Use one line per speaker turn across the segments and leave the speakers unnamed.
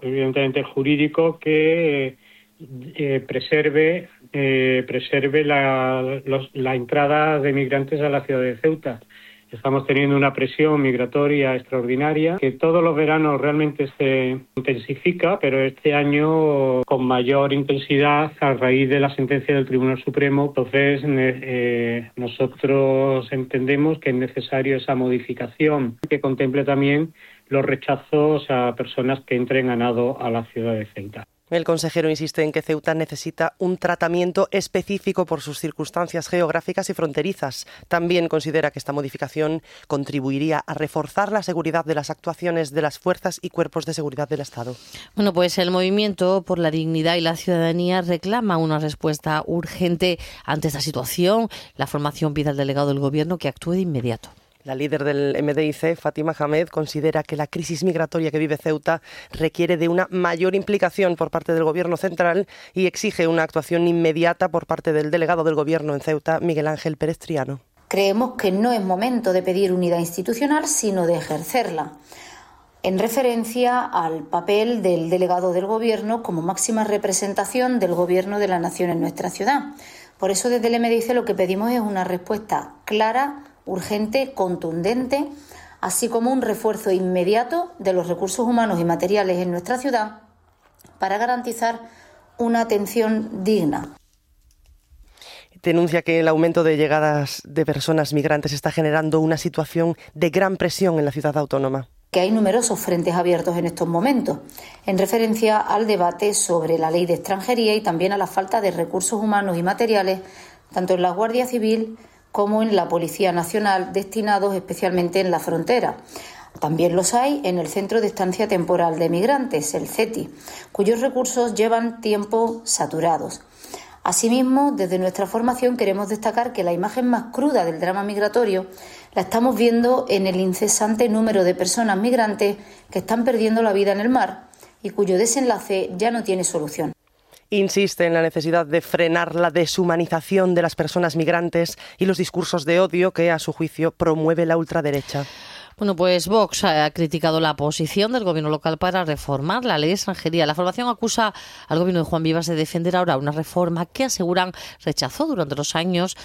evidentemente jurídico, que preserve la entrada de migrantes a la ciudad de Ceuta. Estamos teniendo una presión migratoria extraordinaria que todos los veranos realmente se intensifica, pero este año con mayor intensidad a raíz de la sentencia del Tribunal Supremo. Entonces, nosotros entendemos que es necesario esa modificación que contemple también los rechazos a personas que entren a nado a la ciudad de Ceuta.
El consejero insiste en que Ceuta necesita un tratamiento específico por sus circunstancias geográficas y fronterizas. También considera que esta modificación contribuiría a reforzar la seguridad de las actuaciones de las fuerzas y cuerpos de seguridad del Estado.
Bueno, pues el Movimiento por la Dignidad y la Ciudadanía reclama una respuesta urgente ante esta situación. La formación pide al delegado del Gobierno que actúe de inmediato.
La líder del MDIC, Fátima Hamed, considera que la crisis migratoria que vive Ceuta requiere de una mayor implicación por parte del Gobierno central y exige una actuación inmediata por parte del delegado del Gobierno en Ceuta, Miguel Ángel Pérez Triano.
Creemos que no es momento de pedir unidad institucional, sino de ejercerla, en referencia al papel del delegado del Gobierno como máxima representación del Gobierno de la Nación en nuestra ciudad. Por eso, desde el MDIC lo que pedimos es una respuesta clara, urgente, contundente, así como un refuerzo inmediato de los recursos humanos y materiales en nuestra ciudad para garantizar una atención digna.
Denuncia que el aumento de llegadas de personas migrantes está generando una situación de gran presión en la ciudad autónoma.
Que hay numerosos frentes abiertos en estos momentos, en referencia al debate sobre la ley de extranjería y también a la falta de recursos humanos y materiales, tanto en la Guardia Civil como en la Policía Nacional, destinados especialmente en la frontera. También los hay en el Centro de Estancia Temporal de Migrantes, el CETI, cuyos recursos llevan tiempo saturados. Asimismo, desde nuestra formación queremos destacar que la imagen más cruda del drama migratorio la estamos viendo en el incesante número de personas migrantes que están perdiendo la vida en el mar y cuyo desenlace ya no tiene solución.
Insiste en la necesidad de frenar la deshumanización de las personas migrantes y los discursos de odio que, a su juicio, promueve la ultraderecha.
Bueno, pues Vox ha criticado la posición del gobierno local para reformar la ley de extranjería. La formación acusa al gobierno de Juan Vivas de defender ahora una reforma que aseguran rechazó durante los años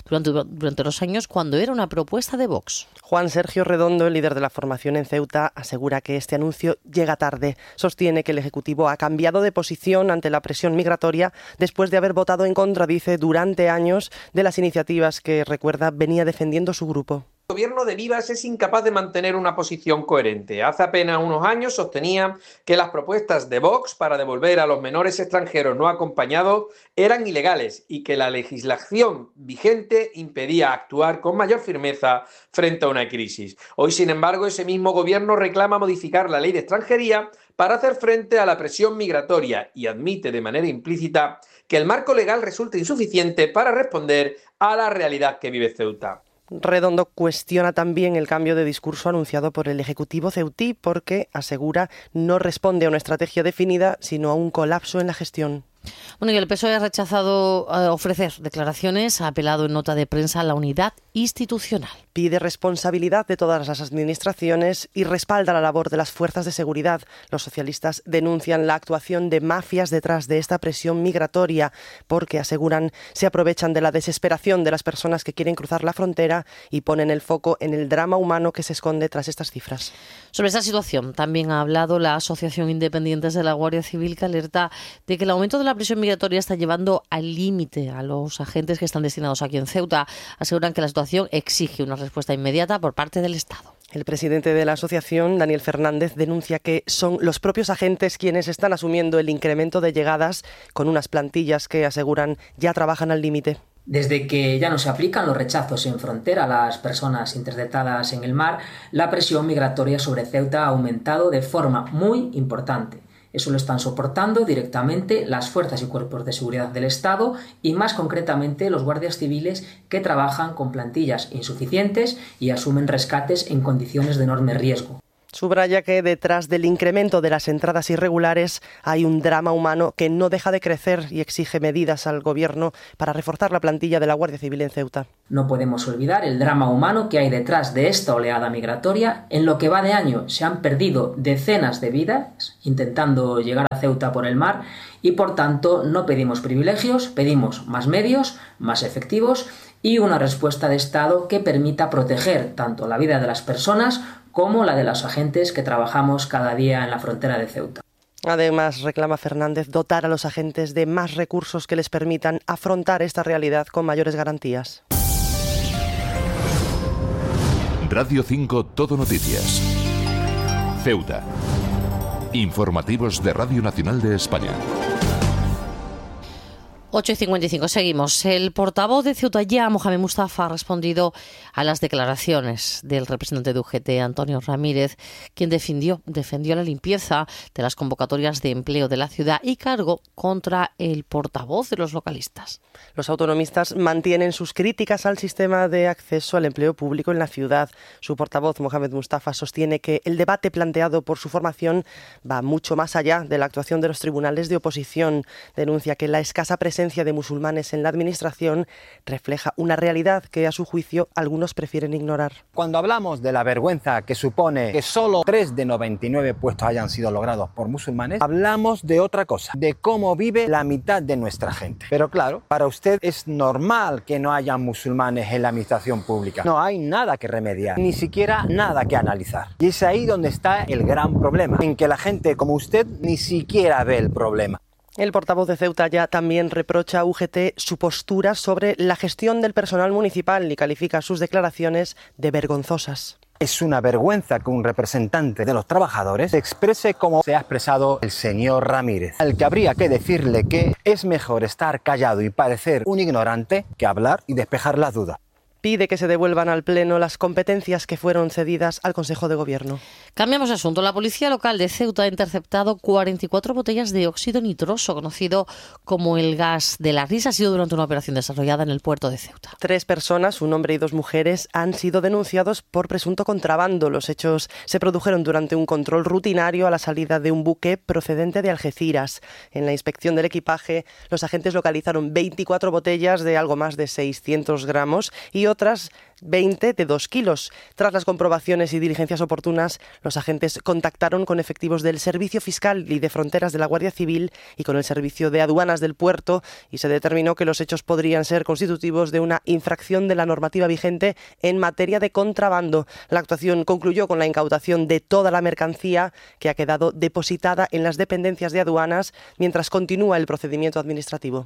cuando era una propuesta de Vox.
Juan Sergio Redondo, el líder de la formación en Ceuta, asegura que este anuncio llega tarde. Sostiene que el Ejecutivo ha cambiado de posición ante la presión migratoria después de haber votado en contra, dice, durante años de las iniciativas que, recuerda, venía defendiendo su grupo.
El gobierno de Vivas es incapaz de mantener una posición coherente. Hace apenas unos años sostenía que las propuestas de Vox para devolver a los menores extranjeros no acompañados eran ilegales y que la legislación vigente impedía actuar con mayor firmeza frente a una crisis. Hoy, sin embargo, ese mismo gobierno reclama modificar la ley de extranjería para hacer frente a la presión migratoria y admite de manera implícita que el marco legal resulta insuficiente para responder a la realidad que vive Ceuta.
Redondo cuestiona también el cambio de discurso anunciado por el Ejecutivo ceutí porque, asegura, no responde a una estrategia definida, sino a un colapso en la gestión.
Bueno, y el PSOE ha rechazado ofrecer declaraciones, ha apelado en nota de prensa a la unidad institucional.
Pide responsabilidad de todas las administraciones y respalda la labor de las fuerzas de seguridad. Los socialistas denuncian la actuación de mafias detrás de esta presión migratoria porque, aseguran, se aprovechan de la desesperación de las personas que quieren cruzar la frontera y ponen el foco en el drama humano que se esconde tras estas cifras.
Sobre esta situación también ha hablado la Asociación Independientes de la Guardia Civil, que alerta de que el aumento de la presión migratoria está llevando al límite a los agentes que están destinados aquí en Ceuta. Aseguran que la situación exige una respuesta inmediata por parte del Estado.
El presidente de la asociación, Daniel Fernández, denuncia que son los propios agentes quienes están asumiendo el incremento de llegadas con unas plantillas que, aseguran, ya trabajan al límite.
Desde que ya no se aplican los rechazos en frontera a las personas interceptadas en el mar, la presión migratoria sobre Ceuta ha aumentado de forma muy importante. Eso lo están soportando directamente las fuerzas y cuerpos de seguridad del Estado y más concretamente los guardias civiles que trabajan con plantillas insuficientes y asumen rescates en condiciones de enorme riesgo.
Subraya que detrás del incremento de las entradas irregulares hay un drama humano que no deja de crecer y exige medidas al Gobierno para reforzar la plantilla de la Guardia Civil en Ceuta.
No podemos olvidar el drama humano que hay detrás de esta oleada migratoria. En lo que va de año se han perdido decenas de vidas intentando llegar a Ceuta por el mar y por tanto no pedimos privilegios, pedimos más medios, más efectivos y una respuesta de Estado que permita proteger tanto la vida de las personas como la de los agentes que trabajamos cada día en la frontera de Ceuta.
Además, reclama Fernández dotar a los agentes de más recursos que les permitan afrontar esta realidad con mayores garantías.
Radio 5 Todo Noticias. Ceuta. Informativos de Radio Nacional de España.
8:55, seguimos. El portavoz de Ceuta Ya, Mohamed Mustafa, ha respondido a las declaraciones del representante de UGT, Antonio Ramírez, quien defendió la limpieza de las convocatorias de empleo de la ciudad y cargó contra el portavoz de los localistas.
Los autonomistas mantienen sus críticas al sistema de acceso al empleo público en la ciudad. Su portavoz, Mohamed Mustafa, sostiene que el debate planteado por su formación va mucho más allá de la actuación de los tribunales de oposición. Denuncia que la escasa presencia de musulmanes en la administración refleja una realidad que, a su juicio, algunos prefieren ignorar.
Cuando hablamos de la vergüenza que supone que solo 3 de 99 puestos hayan sido logrados por musulmanes, hablamos de otra cosa, de cómo vive la mitad de nuestra gente. Pero claro, para usted es normal que no haya musulmanes en la administración pública. No hay nada que remediar, ni siquiera nada que analizar. Y es ahí donde está el gran problema, en que la gente como usted ni siquiera ve el problema.
El portavoz de Ceuta Ya también reprocha a UGT su postura sobre la gestión del personal municipal y califica sus declaraciones de vergonzosas.
Es una vergüenza que un representante de los trabajadores se exprese como se ha expresado el señor Ramírez, al que habría que decirle que es mejor estar callado y parecer un ignorante que hablar y despejar las dudas.
Pide que se devuelvan al Pleno las competencias que fueron cedidas al Consejo de Gobierno.
Cambiamos de asunto. La Policía Local de Ceuta ha interceptado 44 botellas de óxido nitroso, conocido como el gas de la risa. Ha sido durante una operación desarrollada en el puerto de Ceuta.
3 personas, un hombre y 2 mujeres, han sido denunciados por presunto contrabando. Los hechos se produjeron durante un control rutinario a la salida de un buque procedente de Algeciras. En la inspección del equipaje, los agentes localizaron 24 botellas de algo más de 600 gramos y otras 20 de 2 kilos. Tras las comprobaciones y diligencias oportunas, los agentes contactaron con efectivos del Servicio Fiscal y de Fronteras de la Guardia Civil y con el Servicio de Aduanas del puerto, y se determinó que los hechos podrían ser constitutivos de una infracción de la normativa vigente en materia de contrabando. La actuación concluyó con la incautación de toda la mercancía, que ha quedado depositada en las dependencias de aduanas mientras continúa el procedimiento administrativo.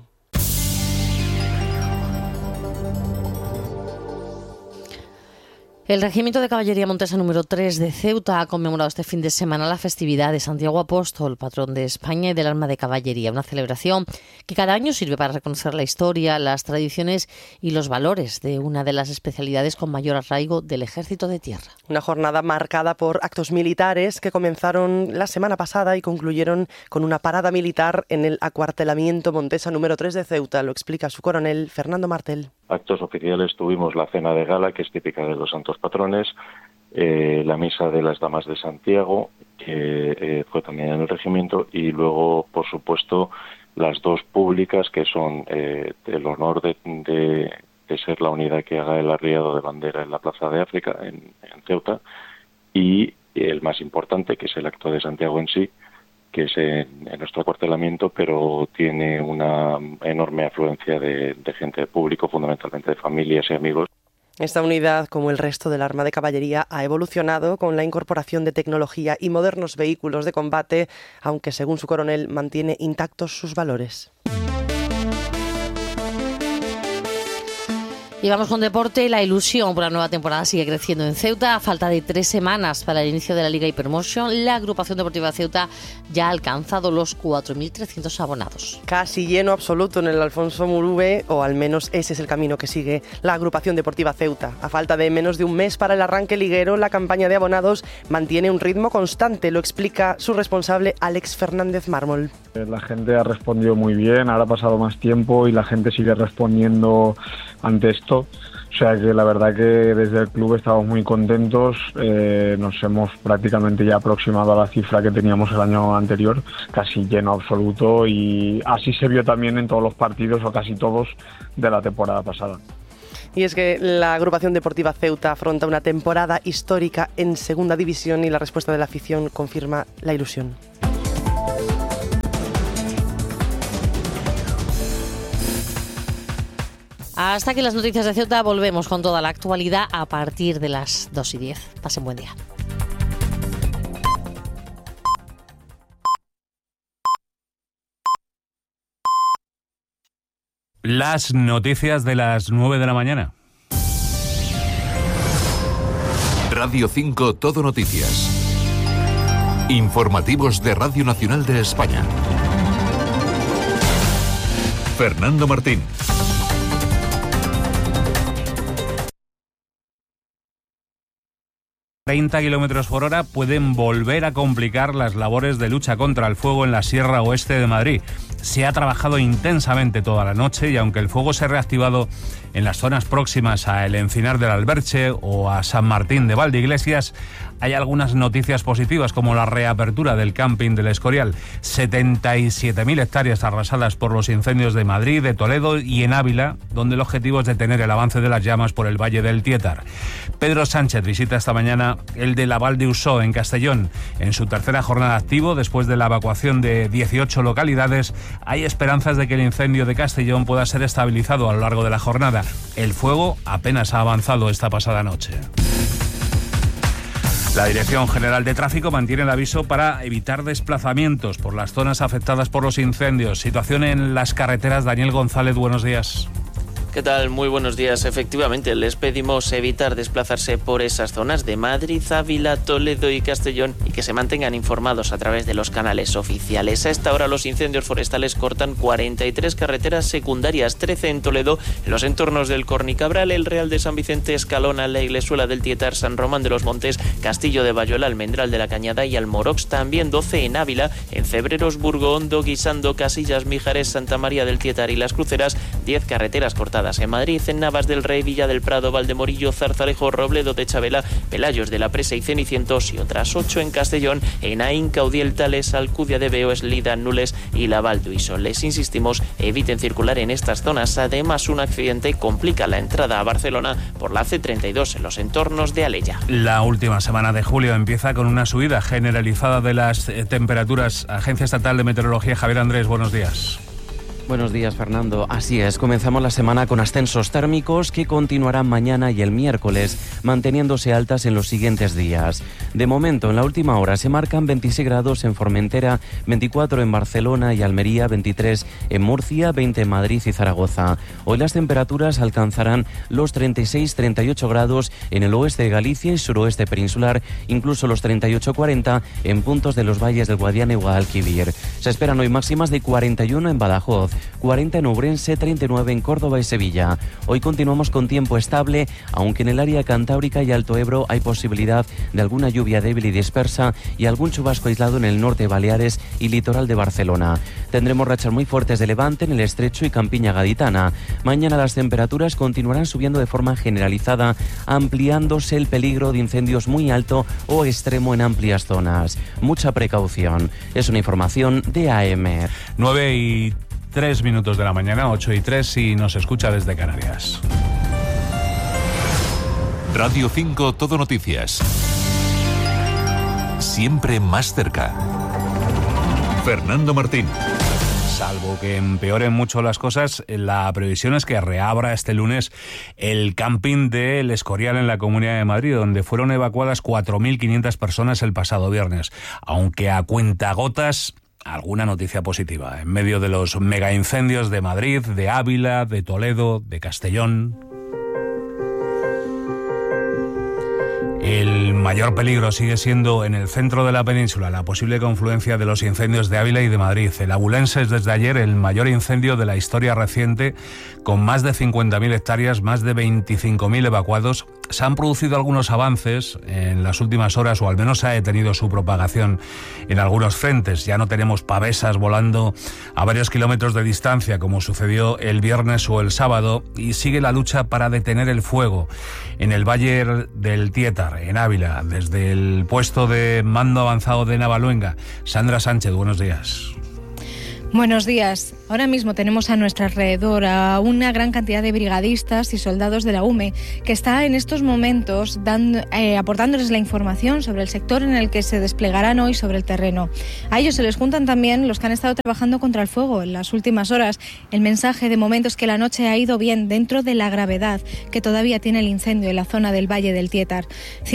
El Regimiento de Caballería Montesa número 3 de Ceuta ha conmemorado este fin de semana la festividad de Santiago Apóstol, patrón de España y del arma de caballería, una celebración que cada año sirve para reconocer la historia, las tradiciones y los valores de una de las especialidades con mayor arraigo del Ejército de Tierra.
Una jornada marcada por actos militares que comenzaron la semana pasada y concluyeron con una parada militar en el acuartelamiento Montesa número 3 de Ceuta. Lo explica su coronel Fernando Martel.
Actos oficiales tuvimos la cena de gala, que es típica de los santos patrones, la misa de las damas de Santiago, que fue también en el regimiento, y luego, por supuesto, las 2 públicas, que son el honor de ser la unidad que haga el arriado de bandera en la Plaza de África, en Ceuta, y el más importante, que es el acto de Santiago en sí, que es en nuestro acuartelamiento, pero tiene una enorme afluencia de gente, de público, fundamentalmente de familias y amigos.
Esta unidad, como el resto del arma de caballería, ha evolucionado con la incorporación de tecnología y modernos vehículos de combate, aunque, según su coronel, mantiene intactos sus valores.
Y vamos con deporte. La ilusión por la nueva temporada sigue creciendo en Ceuta. A falta de 3 semanas para el inicio de la Liga Hypermotion, la agrupación deportiva Ceuta ya ha alcanzado los 4.300 abonados.
Casi lleno absoluto en el Alfonso Murube, o al menos ese es el camino que sigue la agrupación deportiva Ceuta. A falta de menos de un mes para el arranque liguero, la campaña de abonados mantiene un ritmo constante. Lo explica su responsable, Alex Fernández Mármol.
La gente ha respondido muy bien, ahora ha pasado más tiempo y la gente sigue respondiendo ante esto. O sea que la verdad que desde el club estamos muy contentos, nos hemos prácticamente ya aproximado a la cifra que teníamos el año anterior, casi lleno absoluto, y así se vio también en todos los partidos, o casi todos, de la temporada pasada.
Y es que la agrupación deportiva Ceuta afronta una temporada histórica en segunda división y la respuesta de la afición confirma la ilusión.
Hasta aquí las noticias de Ceuta. Volvemos con toda la actualidad a partir de las 2:10. Pasen buen día.
Las noticias de las 9 de la mañana.
Radio 5 Todo Noticias. Informativos de Radio Nacional de España. Fernando Martín.
A 30 kilómetros por hora pueden volver a complicar las labores de lucha contra el fuego en la Sierra Oeste de Madrid. Se ha trabajado intensamente toda la noche y aunque el fuego se ha reactivado en las zonas próximas a El Encinar del Alberche o a San Martín de Valdeiglesias, hay algunas noticias positivas como la reapertura del camping del Escorial. 77.000 hectáreas arrasadas por los incendios de Madrid, de Toledo y en Ávila, donde el objetivo es detener el avance de las llamas por el Valle del Tietar. Pedro Sánchez visita esta mañana el de la Val de Usó en Castellón. En su tercera jornada activo, después de la evacuación de 18 localidades, hay esperanzas de que el incendio de Castellón pueda ser estabilizado a lo largo de la jornada. El fuego apenas ha avanzado esta pasada noche. La Dirección General de Tráfico mantiene el aviso para evitar desplazamientos por las zonas afectadas por los incendios. Situación en las carreteras. Daniel González, buenos días.
¿Qué tal? Muy buenos días. Efectivamente, les pedimos evitar desplazarse por esas zonas de Madrid, Ávila, Toledo y Castellón y que se mantengan informados a través de los canales oficiales. A esta hora los incendios forestales cortan 43 carreteras secundarias, 13 en Toledo, en los entornos del Cornicabral, el Real de San Vicente, Escalona, la Iglesuela del Tietar, San Román de los Montes, Castillo de Bayona, Almendral de la Cañada y Almorox. También 12 en Ávila, en Cebreros, Burgo Hondo, Guisando, Casillas, Mijares, Santa María del Tietar y Las Cruceras, 10 carreteras cortadas en Madrid, en Navas del Rey, Villa del Prado, Valdemorillo, Zarzalejo, Robledo de Chabela, Pelayos de la Presa y Cenicientos y otras 8 en Castellón, en Aín, Caudiel, Tales, Alcudia de Veo, Eslida, Nules y la Val d'Uixó. Les insistimos, eviten circular en estas zonas. Además, un accidente complica la entrada a Barcelona por la C32 en los entornos de Alella.
La última semana de julio empieza con una subida generalizada de las temperaturas. Agencia Estatal de Meteorología, Javier Andrés, buenos días.
Buenos días, Fernando. Así es, comenzamos la semana con ascensos térmicos que continuarán mañana y el miércoles, manteniéndose altas en los siguientes días. De momento, en la última hora se marcan 26 grados en Formentera, 24 en Barcelona y Almería, 23 en Murcia, 20 en Madrid y Zaragoza. Hoy las temperaturas alcanzarán los 36-38 grados en el oeste de Galicia y suroeste peninsular, incluso los 38-40 en puntos de los valles del Guadiana y Guadalquivir. Se esperan hoy máximas de 41 en Badajoz, 40 en Ourense, 39 en Córdoba y Sevilla. Hoy continuamos con tiempo estable, aunque en el área cantábrica y Alto Ebro hay posibilidad de alguna lluvia débil y dispersa y algún chubasco aislado en el norte de Baleares y litoral de Barcelona. Tendremos rachas muy fuertes de levante en el Estrecho y Campiña Gaditana. Mañana las temperaturas continuarán subiendo de forma generalizada, ampliándose el peligro de incendios muy alto o extremo en amplias zonas. Mucha precaución. Es una información de AEMET.
9:03 de la mañana, 8:03 si nos escucha desde Canarias.
Radio 5 Todo Noticias. Siempre más cerca. Fernando Martín.
Salvo que empeoren mucho las cosas, la previsión es que reabra este lunes el camping del Escorial en la Comunidad de Madrid, donde fueron evacuadas 4.500 personas el pasado viernes. Aunque a cuentagotas, alguna noticia positiva en medio de los megaincendios de Madrid, de Ávila, de Toledo, de Castellón. El mayor peligro sigue siendo en el centro de la península, la posible confluencia de los incendios de Ávila y de Madrid. El Abulense es desde ayer el mayor incendio de la historia reciente, con más de 50.000 hectáreas, más de 25.000 evacuados. Se han producido algunos avances en las últimas horas, o al menos se ha detenido su propagación en algunos frentes. Ya no tenemos pavesas volando a varios kilómetros de distancia, como sucedió el viernes o el sábado, y sigue la lucha para detener el fuego en el Valle del Tietar, en Ávila, desde el puesto de mando avanzado de Navaluenga. Sandra Sánchez, buenos días.
Buenos días. Ahora mismo tenemos a nuestro alrededor a una gran cantidad de brigadistas y soldados de la UME que está en estos momentos aportándoles la información sobre el sector en el que se desplegarán hoy sobre el terreno. A ellos se les juntan también los que han estado trabajando contra el fuego en las últimas horas. El mensaje de momento es que la noche ha ido bien dentro de la gravedad que todavía tiene el incendio en la zona del Valle del Tietar.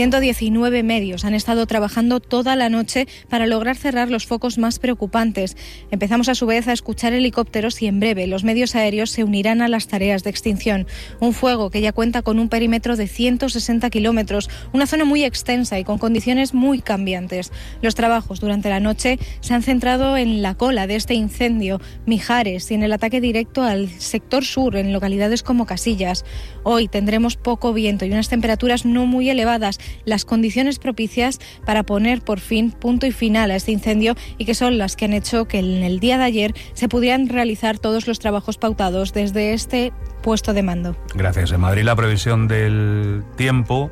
119 medios han estado trabajando toda la noche para lograr cerrar los focos más preocupantes. Empezamos a su vez a escuchar helicópteros y en breve los medios aéreos se unirán a las tareas de extinción. Un fuego que ya cuenta con un perímetro de 160 kilómetros, una zona muy extensa y con condiciones muy cambiantes. Los trabajos durante la noche se han centrado en la cola de este incendio, Mijares, y en el ataque directo al sector sur, en localidades como Casillas. Hoy tendremos poco viento y unas temperaturas no muy elevadas, las condiciones propicias para poner por fin punto y final a este incendio y que son las que han hecho que en el día de ayer se pudieran realizar todos los trabajos pautados desde este puesto de mando.
Gracias. En Madrid la previsión del tiempo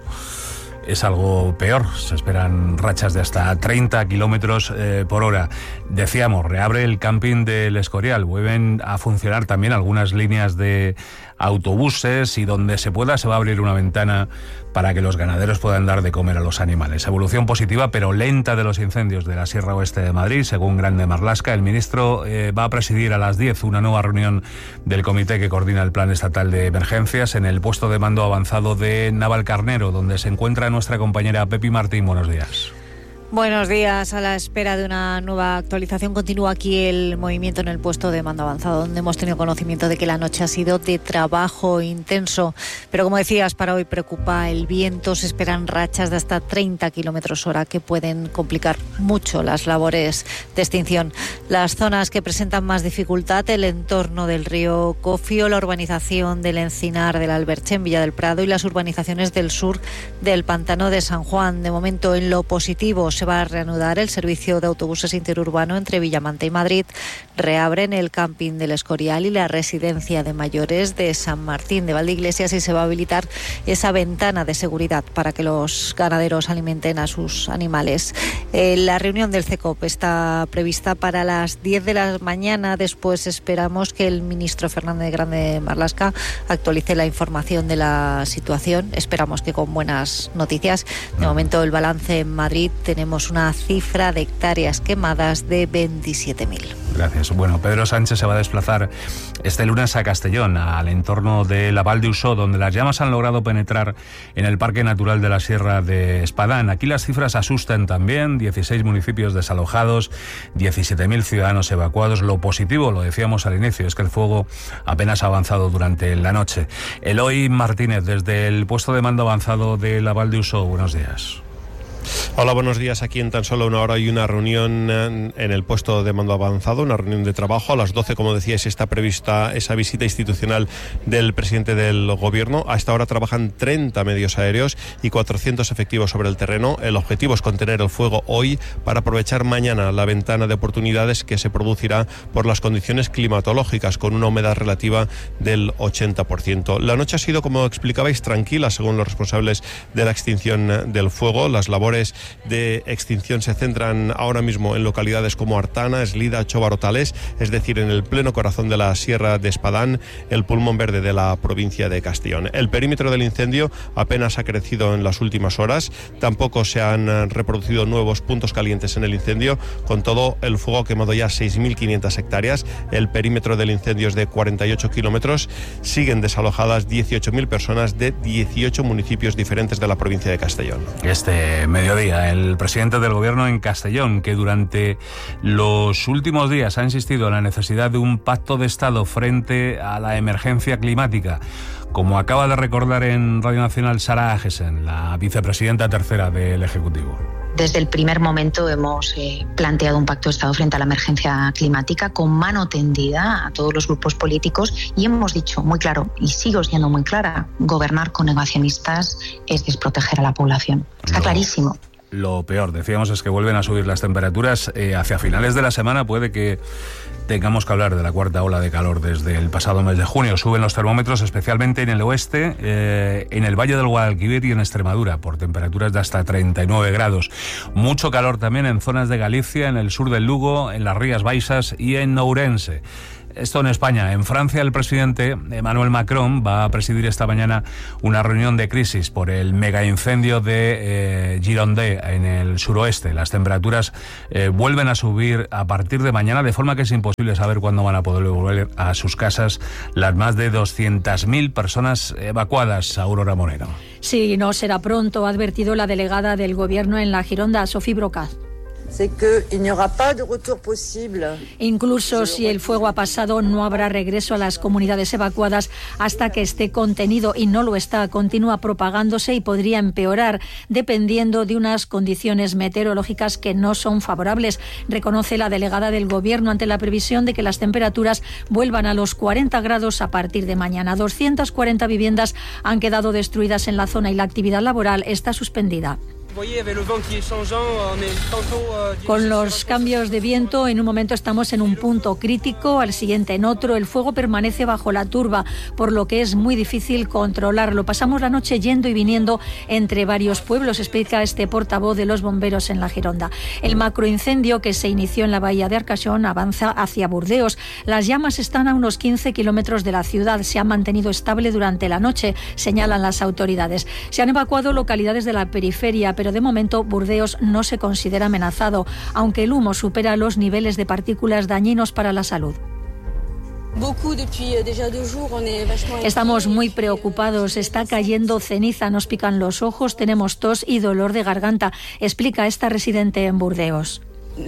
es algo peor. Se esperan rachas de hasta 30 kilómetros por hora. Decíamos, reabre el camping del Escorial. Vuelven a funcionar también algunas líneas de autobuses y donde se pueda se va a abrir una ventana para que los ganaderos puedan dar de comer a los animales. Evolución positiva pero lenta de los incendios de la Sierra Oeste de Madrid, según Grande Marlaska. El ministro va a presidir a las 10 una nueva reunión del comité que coordina el Plan Estatal de Emergencias en el puesto de mando avanzado de Navalcarnero, donde se encuentra nuestra compañera Pepi Martín. Buenos días.
Buenos días. A la espera de una nueva actualización continúa aquí el movimiento en el puesto de mando avanzado, donde hemos tenido conocimiento de que la noche ha sido de trabajo intenso. Pero como decías, para hoy preocupa el viento. Se esperan rachas de hasta 30 kilómetros hora que pueden complicar mucho las labores de extinción. Las zonas que presentan más dificultad, el entorno del río Cofio, la urbanización del Encinar del Alberche en Villa del Prado y las urbanizaciones del sur del Pantano de San Juan. De momento, en lo positivo, se va a reanudar el servicio de autobuses interurbano entre Villamanta y Madrid. Reabren el camping del Escorial y la residencia de mayores de San Martín de Valdeiglesias y se va a habilitar esa ventana de seguridad para que los ganaderos alimenten a sus animales. La reunión del CECOP está prevista para las 10 de la mañana. Después esperamos que el ministro Fernández Grande Marlaska actualice la información de la situación. Esperamos que con buenas noticias. De momento el balance en Madrid tenemos una cifra de hectáreas quemadas de 27.000.
Gracias. Bueno, Pedro Sánchez se va a desplazar este lunes a Castellón, al entorno de la Val de Usó, donde las llamas han logrado penetrar en el Parque Natural de la Sierra de Espadán. Aquí las cifras asustan también: 16 municipios desalojados, 17.000 ciudadanos evacuados. Lo positivo, lo decíamos al inicio, es que el fuego apenas ha avanzado durante la noche. Eloy Martínez, desde el puesto de mando avanzado de la Val de Usó, buenos días.
Hola, buenos días. Aquí en tan solo una hora hay una reunión en el puesto de mando avanzado, una reunión de trabajo. A las 12, como decíais, está prevista esa visita institucional del presidente del gobierno. A esta hora trabajan 30 medios aéreos y 400 efectivos sobre el terreno. El objetivo es contener el fuego hoy para aprovechar mañana la ventana de oportunidades que se producirá por las condiciones climatológicas, con una humedad relativa del 80%. La noche ha sido, como explicabais, tranquila, según los responsables de la extinción del fuego. Las labores de extinción se centran ahora mismo en localidades como Artana, Eslida, Chobarotales, es decir, en el pleno corazón de la Sierra de Espadán, el pulmón verde de la provincia de Castellón. El perímetro del incendio apenas ha crecido en las últimas horas, tampoco se han reproducido nuevos puntos calientes en el incendio. Con todo, el fuego ha quemado ya 6.500 hectáreas, el perímetro del incendio es de 48 kilómetros, siguen desalojadas 18.000 personas de 18 municipios diferentes de la provincia de Castellón.
Este mediodía, el presidente del gobierno en Castellón, que durante los últimos días ha insistido en la necesidad de un pacto de Estado frente a la emergencia climática, como acaba de recordar en Radio Nacional Sara Agesen, la vicepresidenta tercera del Ejecutivo.
Desde el primer momento hemos planteado un pacto de Estado frente a la emergencia climática con mano tendida a todos los grupos políticos y hemos dicho muy claro, y sigo siendo muy clara, gobernar con negacionistas es desproteger a la población. Está clarísimo.
Lo peor, decíamos, es que vuelven a subir las temperaturas. Hacia finales de la semana puede que tengamos que hablar de la cuarta ola de calor desde el pasado mes de junio. Suben los termómetros, especialmente en el oeste, en el Valle del Guadalquivir y en Extremadura, por temperaturas de hasta 39 grados. Mucho calor también en zonas de Galicia, en el sur del Lugo, en las Rías Baixas y en Ourense. Esto en España. En Francia, el presidente Emmanuel Macron va a presidir esta mañana una reunión de crisis por el megaincendio de Gironde, en el suroeste. Las temperaturas vuelven a subir a partir de mañana, de forma que es imposible saber cuándo van a poder volver a sus casas las más de 200.000 personas evacuadas. Aurora Moreno.
Sí, no será pronto, ha advertido la delegada del Gobierno en la Gironda, Sofía Brocas. Incluso si el fuego ha pasado, no habrá regreso a las comunidades evacuadas hasta que esté contenido, y no lo está. Continúa propagándose y podría empeorar dependiendo de unas condiciones meteorológicas que no son favorables, reconoce la delegada del Gobierno ante la previsión de que las temperaturas vuelvan a los 40 grados a partir de mañana. 240 viviendas han quedado destruidas en la zona y la actividad laboral está suspendida. Con los cambios de viento, en un momento estamos en un punto crítico, al siguiente en otro. El fuego permanece bajo la turba, por lo que es muy difícil controlarlo. Pasamos la noche yendo y viniendo entre varios pueblos, explica este portavoz de los bomberos en la Gironda. El macroincendio que se inició en la bahía de Arcachón avanza hacia Burdeos. Las llamas están a unos 15 kilómetros de la ciudad. Se ha mantenido estable durante la noche, señalan las autoridades. Se han evacuado localidades de la periferia, pero de momento Burdeos no se considera amenazado, aunque el humo supera los niveles de partículas dañinos para la salud. Estamos muy preocupados, está cayendo ceniza, nos pican los ojos, tenemos tos y dolor de garganta, explica esta residente en Burdeos.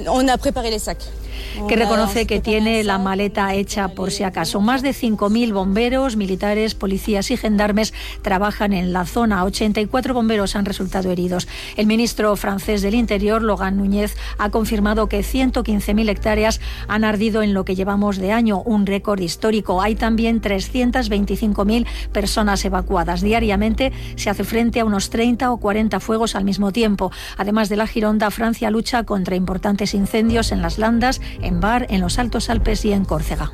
Que reconoce que tiene la maleta hecha por si acaso. Más de 5.000 bomberos, militares, policías y gendarmes trabajan en la zona. 84 bomberos han resultado heridos. El ministro francés del Interior, Laurent Nunez, ha confirmado que 115.000 hectáreas han ardido en lo que llevamos de año, un récord histórico. Hay también 325.000 personas evacuadas. Diariamente se hace frente a unos 30 o 40 fuegos al mismo tiempo. Además de la Gironda, Francia lucha contra importantes incendios en las Landas, en Bar, en los Altos Alpes y en Córcega.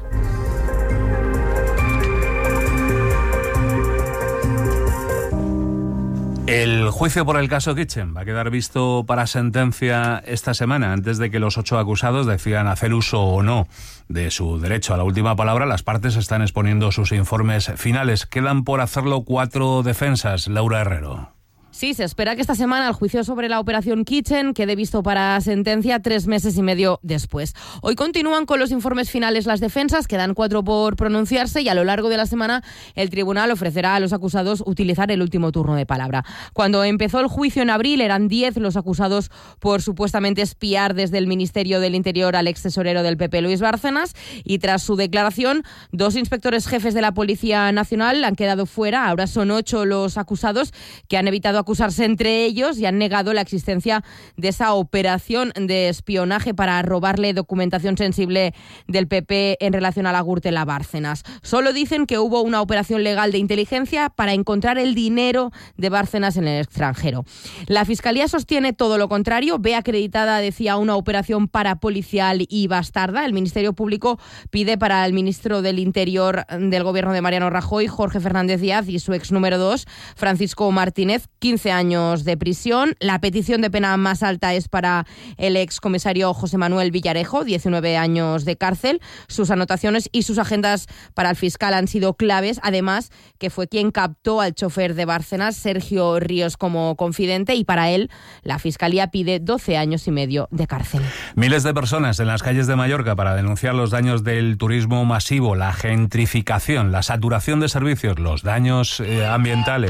El juicio por el caso Kitchen va a quedar visto para sentencia esta semana. Antes de que los 8 acusados decidan hacer uso o no de su derecho a la última palabra, las partes están exponiendo sus informes finales. Quedan por hacerlo 4 defensas. Laura Herrero.
Sí, se espera que esta semana el juicio sobre la operación Kitchen quede visto para sentencia 3 meses y medio después. Hoy continúan con los informes finales las defensas, quedan 4 por pronunciarse y a lo largo de la semana el tribunal ofrecerá a los acusados utilizar el último turno de palabra. Cuando empezó el juicio en abril eran 10 los acusados por supuestamente espiar desde el Ministerio del Interior al ex tesorero del PP, Luis Bárcenas, y tras su declaración 2 inspectores jefes de la Policía Nacional han quedado fuera. Ahora son 8 los acusados que han evitado acusarse entre ellos y han negado la existencia de esa operación de espionaje para robarle documentación sensible del PP en relación a la Gürtel Bárcenas. Solo dicen que hubo una operación legal de inteligencia para encontrar el dinero de Bárcenas en el extranjero. La Fiscalía sostiene todo lo contrario, ve acreditada, decía, una operación parapolicial y bastarda. El Ministerio Público pide para el ministro del Interior del Gobierno de Mariano Rajoy, Jorge Fernández Díaz, y su ex número 2, Francisco Martínez, 15 años de prisión. La petición de pena más alta es para el excomisario José Manuel Villarejo, 19 años de cárcel. Sus anotaciones y sus agendas para el fiscal han sido claves, además que fue quien captó al chofer de Bárcenas, Sergio Ríos, como confidente, y para él la Fiscalía pide 12 años y medio de cárcel.
Miles de personas en las calles de Mallorca para denunciar los daños del turismo masivo, la gentrificación, la saturación de servicios, los daños ambientales.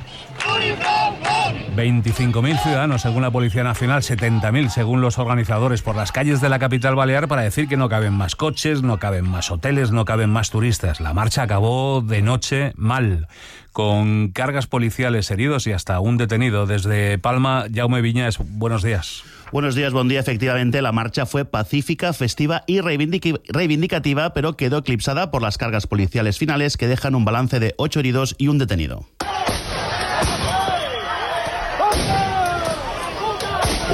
25.000 ciudadanos según la Policía Nacional, 70.000 según los organizadores, por las calles de la capital balear para decir que no caben más coches, no caben más hoteles, no caben más turistas. La marcha acabó de noche mal, con cargas policiales, heridos y hasta un detenido. Desde Palma, Jaume Viñas, buenos días.
Buenos días, buen día. Efectivamente, la marcha fue pacífica, festiva y reivindicativa, pero quedó eclipsada por las cargas policiales finales que dejan un balance de 8 heridos y un detenido.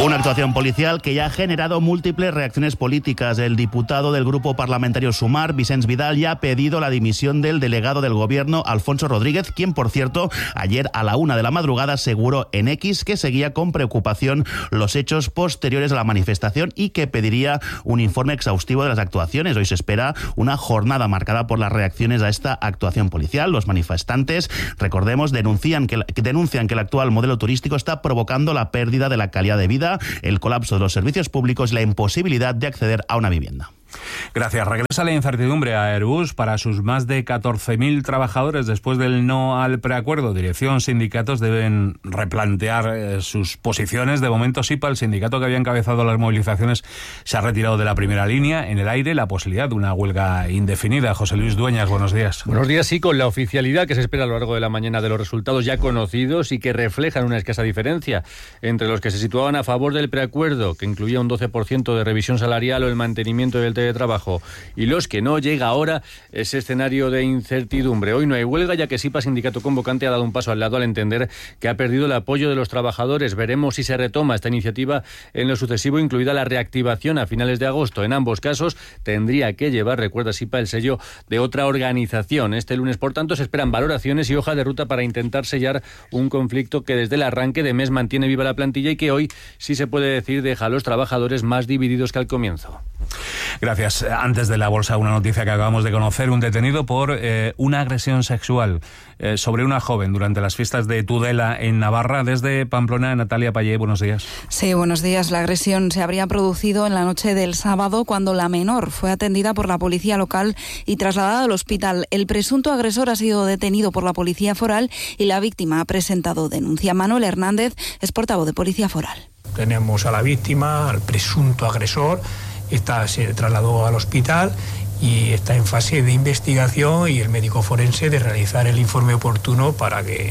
Una actuación policial que ya ha generado múltiples reacciones políticas. El diputado del grupo parlamentario Sumar, Vicens Vidal, ya ha pedido la dimisión del delegado del gobierno, Alfonso Rodríguez, quien, por cierto, ayer a la 1 de la madrugada aseguró en X que seguía con preocupación los hechos posteriores a la manifestación y que pediría un informe exhaustivo de las actuaciones. Hoy se espera una jornada marcada por las reacciones a esta actuación policial. Los manifestantes, recordemos, denuncian que el actual modelo turístico está provocando la pérdida de la calidad de vida, el colapso de los servicios públicos y la imposibilidad de acceder a una vivienda.
Gracias. Regresa la incertidumbre a Airbus para sus más de 14.000 trabajadores después del no al preacuerdo. Dirección, sindicatos deben replantear sus posiciones. De momento, SIPA, el sindicato que había encabezado las movilizaciones, se ha retirado de la primera línea. En el aire, la posibilidad de una huelga indefinida. José Luis Dueñas, buenos días.
Buenos días, sí, con la oficialidad que se espera a lo largo de la mañana de los resultados ya conocidos y que reflejan una escasa diferencia entre los que se situaban a favor del preacuerdo, que incluía un 12% de revisión salarial o el mantenimiento del teletrabajo, y los que no. Llega ahora ese escenario de incertidumbre. Hoy no hay huelga, ya que SIPA, sindicato convocante, ha dado un paso al lado al entender que ha perdido el apoyo de los trabajadores. Veremos si se retoma esta iniciativa en lo sucesivo, incluida la reactivación a finales de agosto. En ambos casos tendría que llevar, recuerda SIPA, el sello de otra organización. Este lunes, por tanto, se esperan valoraciones y hoja de ruta para intentar sellar un conflicto que desde el arranque de mes mantiene viva la plantilla y que hoy, sí se puede decir, deja a los trabajadores más divididos que al comienzo.
Gracias. Antes de la bolsa, una noticia que acabamos de conocer: un detenido por una agresión sexual sobre una joven durante las fiestas de Tudela en Navarra. Desde Pamplona, Natalia Payé, buenos días.
Sí, buenos días. La agresión se habría producido en la noche del sábado, cuando la menor fue atendida por la policía local y trasladada al hospital. El presunto agresor ha sido detenido por la policía foral y la víctima ha presentado denuncia. Manuel Hernández es portavoz de Policía Foral.
Tenemos a la víctima, al presunto agresor. Se trasladó al hospital y está en fase de investigación y el médico forense de realizar el informe oportuno para que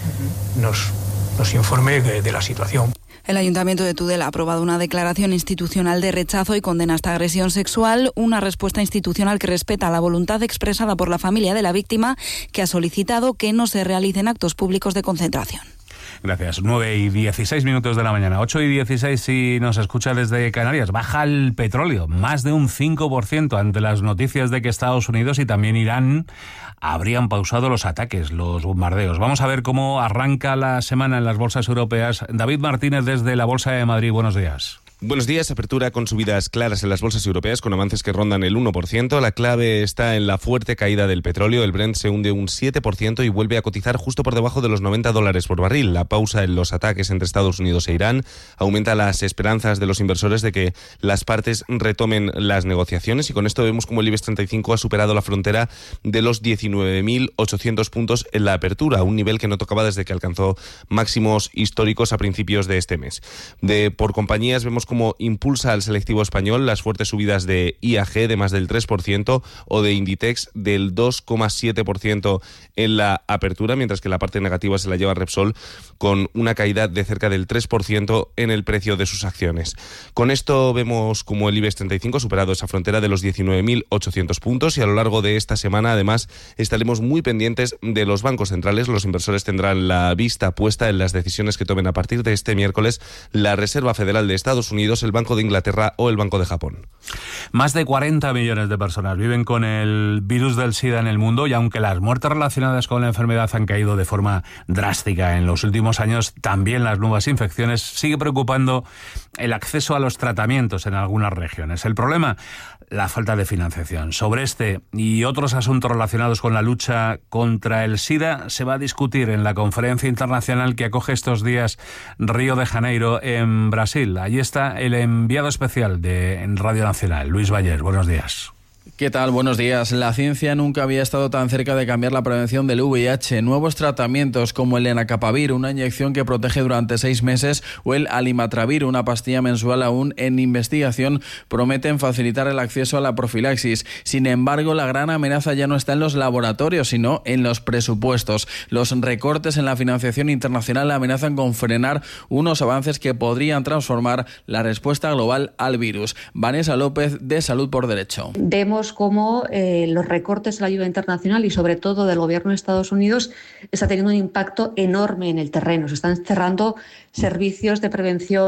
nos informe de la situación.
El Ayuntamiento de Tudela ha aprobado una declaración institucional de rechazo y condena esta agresión sexual, una respuesta institucional que respeta la voluntad expresada por la familia de la víctima, que ha solicitado que no se realicen actos públicos de concentración.
Gracias. 9:16 de la mañana. 8:16 si nos escucha desde Canarias. Baja el petróleo, más de un 5%, ante las noticias de que Estados Unidos y también Irán habrían pausado los ataques, los bombardeos. Vamos a ver cómo arranca la semana en las bolsas europeas. David Martínez desde la Bolsa de Madrid. Buenos días.
Buenos días. Apertura con subidas claras en las bolsas europeas, con avances que rondan el 1%. La clave está en la fuerte caída del petróleo. El Brent se hunde un 7% y vuelve a cotizar justo por debajo de los $90 por barril. La pausa en los ataques entre Estados Unidos e Irán aumenta las esperanzas de los inversores de que las partes retomen las negociaciones, y con esto vemos como el IBEX 35 ha superado la frontera de los 19.800 puntos en la apertura, un nivel que no tocaba desde que alcanzó máximos históricos a principios de este mes. Por compañías vemos como impulsa al selectivo español las fuertes subidas de IAG de más del 3% o de Inditex del 2,7% en la apertura, mientras que la parte negativa se la lleva Repsol con una caída de cerca del 3% en el precio de sus acciones. Con esto vemos como el IBEX 35 ha superado esa frontera de los 19.800 puntos, y a lo largo de esta semana además estaremos muy pendientes de los bancos centrales. Los inversores tendrán la vista puesta en las decisiones que tomen a partir de este miércoles la Reserva Federal de Estados Unidos, el Banco de Inglaterra o el Banco de Japón.
Más de 40 millones de personas viven con el virus del SIDA en el mundo, y aunque las muertes relacionadas con la enfermedad han caído de forma drástica en los últimos años, también las nuevas infecciones sigue preocupando el acceso a los tratamientos en algunas regiones. El problema, la falta de financiación. Sobre este y otros asuntos relacionados con la lucha contra el SIDA se va a discutir en la conferencia internacional que acoge estos días Río de Janeiro, en Brasil. Allí está el enviado especial de Radio Nacional, Luis Bayer. Buenos días.
¿Qué tal? Buenos días. La ciencia nunca había estado tan cerca de cambiar la prevención del VIH. Nuevos tratamientos como el lenacapavir, una inyección que protege durante 6 meses, o el alimatravir, una pastilla mensual aún en investigación, prometen facilitar el acceso a la profilaxis. Sin embargo, la gran amenaza ya no está en los laboratorios, sino en los presupuestos. Los recortes en la financiación internacional amenazan con frenar unos avances que podrían transformar la respuesta global al virus. Vanessa López, de Salud por Derecho.
Vemos cómo los recortes de la ayuda internacional y sobre todo del gobierno de Estados Unidos está teniendo un impacto enorme en el terreno. Se están cerrando servicios de prevención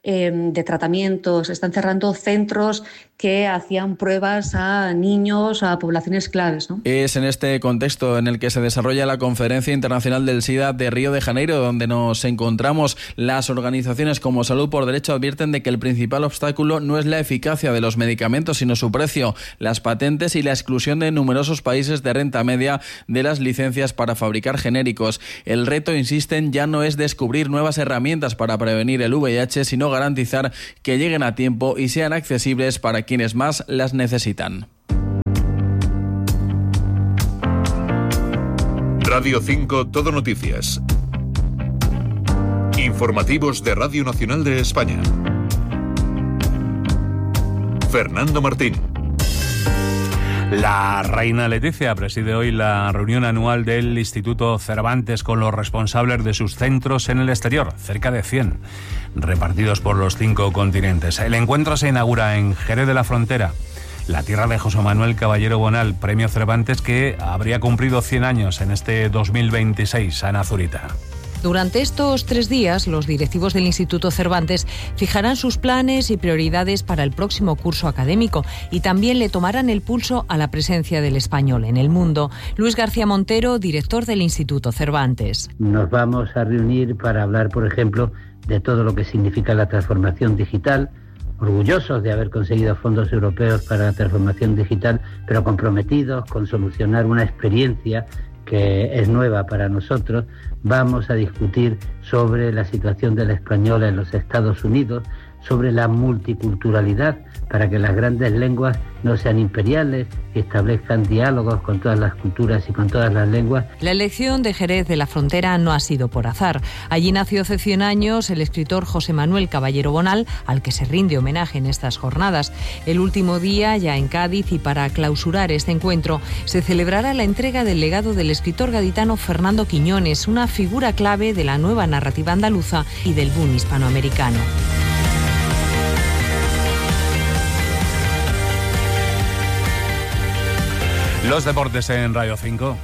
de tratamientos, están cerrando centros que hacían pruebas a niños, a poblaciones claves, ¿no?
Es en este contexto en el que se desarrolla la Conferencia Internacional del SIDA de Río de Janeiro, donde nos encontramos. Las organizaciones como Salud por Derecho advierten de que el principal obstáculo no es la eficacia de los medicamentos, sino su precio, las patentes y la exclusión de numerosos países de renta media de las licencias para fabricar genéricos. El reto, insisten, ya no es descubrir nuevas herramientas para prevenir el VIH, sino garantizar que lleguen a tiempo y sean accesibles para quienes más las necesitan.
Radio 5 Todo Noticias. Informativos de Radio Nacional de España. Fernando Martín.
La reina Leticia preside hoy la reunión anual del Instituto Cervantes con los responsables de sus centros en el exterior, cerca de 100, repartidos por los 5 continentes. El encuentro se inaugura en Jerez de la Frontera, la tierra de José Manuel Caballero Bonal, premio Cervantes que habría cumplido 100 años en este 2026, Ana Zurita.
Durante estos 3 días, los directivos del Instituto Cervantes fijarán sus planes y prioridades para el próximo curso académico y también le tomarán el pulso a la presencia del español en el mundo. Luis García Montero, director del Instituto Cervantes.
Nos vamos a reunir para hablar, por ejemplo, de todo lo que significa la transformación digital, orgullosos de haber conseguido fondos europeos para la transformación digital, pero comprometidos con solucionar una experiencia que es nueva para nosotros. Vamos a discutir sobre la situación del español en los Estados Unidos, sobre la multiculturalidad, para que las grandes lenguas no sean imperiales y establezcan diálogos con todas las culturas y con todas las lenguas.
La elección de Jerez de la Frontera no ha sido por azar. Allí nació hace 100 años el escritor José Manuel Caballero Bonal, al que se rinde homenaje en estas jornadas. El último día, ya en Cádiz, y para clausurar este encuentro, se celebrará la entrega del legado del escritor gaditano Fernando Quiñones, una figura clave de la nueva narrativa andaluza y del boom hispanoamericano.
Los deportes en Radio 5.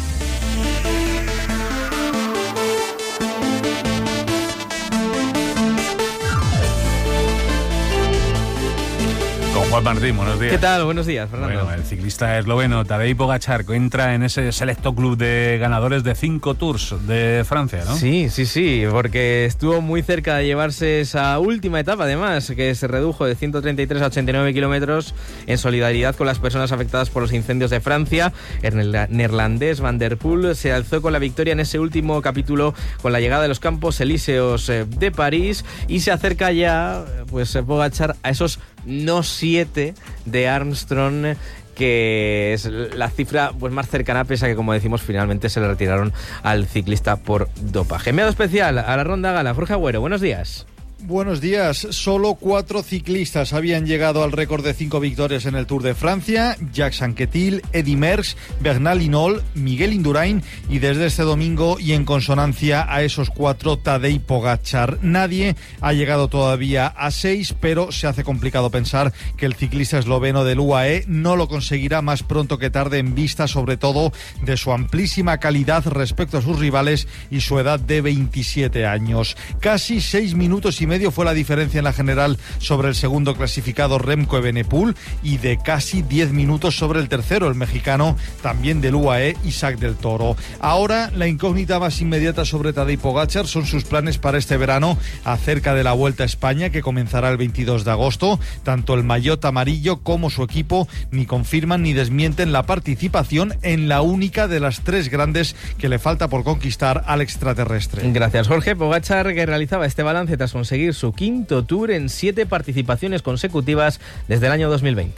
Con Juan Martín, buenos días.
¿Qué tal? Buenos días, Fernando.
Bueno, el ciclista esloveno Tadej Pogačar entra en ese selecto club de ganadores de 5 Tours de Francia, ¿no?
Sí, porque estuvo muy cerca de llevarse esa última etapa, además, que se redujo de 133 a 89 kilómetros en solidaridad con las personas afectadas por los incendios de Francia. El neerlandés Van der Poel se alzó con la victoria en ese último capítulo con la llegada de los Campos Elíseos de París, y se acerca ya pues Pogačar a esos no 7 de Armstrong, que es la cifra pues más cercana, pese a que, como decimos, finalmente se le retiraron al ciclista por dopaje. Enviado especial a la Ronda Gala, Jorge Agüero, buenos días.
Buenos días. Solo 4 ciclistas habían llegado al récord de 5 victorias en el Tour de Francia: Jacques Anquetil, Eddy Merckx, Bernal Hinault, Miguel Indurain, y desde este domingo, y en consonancia a esos 4, Tadej Pogačar. Nadie ha llegado todavía a 6, pero se hace complicado pensar que el ciclista esloveno del UAE no lo conseguirá más pronto que tarde, en vista sobre todo de su amplísima calidad respecto a sus rivales y su edad de 27 años. Casi 6 minutos y medio fue la diferencia en la general sobre el segundo clasificado, Remco Evenepoel, y de casi 10 minutos sobre el tercero, el mexicano, también del UAE, Isaac del Toro. Ahora, la incógnita más inmediata sobre Tadej Pogačar son sus planes para este verano acerca de la Vuelta a España, que comenzará el 22 de agosto. Tanto el maillot amarillo como su equipo ni confirman ni desmienten la participación en la única de las 3 grandes que le falta por conquistar al extraterrestre.
Gracias, Jorge. Pogačar, que realizaba este balance tras conseguir su 5º Tour en 7 participaciones consecutivas desde el año 2020.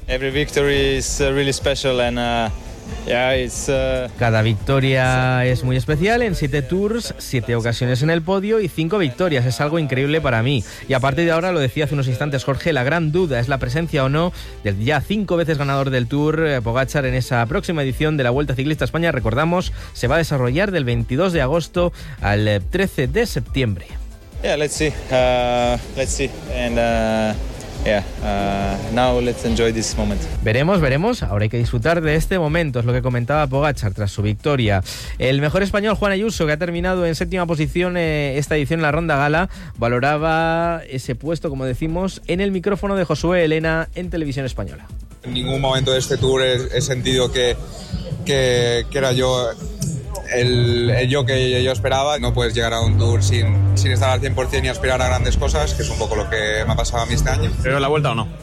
Cada victoria es muy especial. En 7 Tours, 7 ocasiones en el podio y 5 victorias. Es algo increíble para mí. Y a partir de ahora, lo decía hace unos instantes Jorge, la gran duda es la presencia o no del ya 5 veces ganador del Tour, Pogačar, en esa próxima edición de la Vuelta Ciclista a España. Recordamos, se va a desarrollar del 22 de agosto al 13 de septiembre.
Yeah, let's see. And
now let's enjoy this moment.
Veremos, ahora hay que disfrutar de este momento, es lo que comentaba Pogačar tras su victoria. El mejor español, Juan Ayuso, que ha terminado en 7ª posición esta edición en la ronda gala, valoraba ese puesto, como decimos, en el micrófono de Josué Elena en Televisión Española.
En ningún momento de este tour he sentido que era yo el yo que yo esperaba. No puedes llegar a un tour sin estar al 100% y aspirar a grandes cosas, que es un poco lo que me ha pasado a mí este año.
¿Pero la vuelta o no?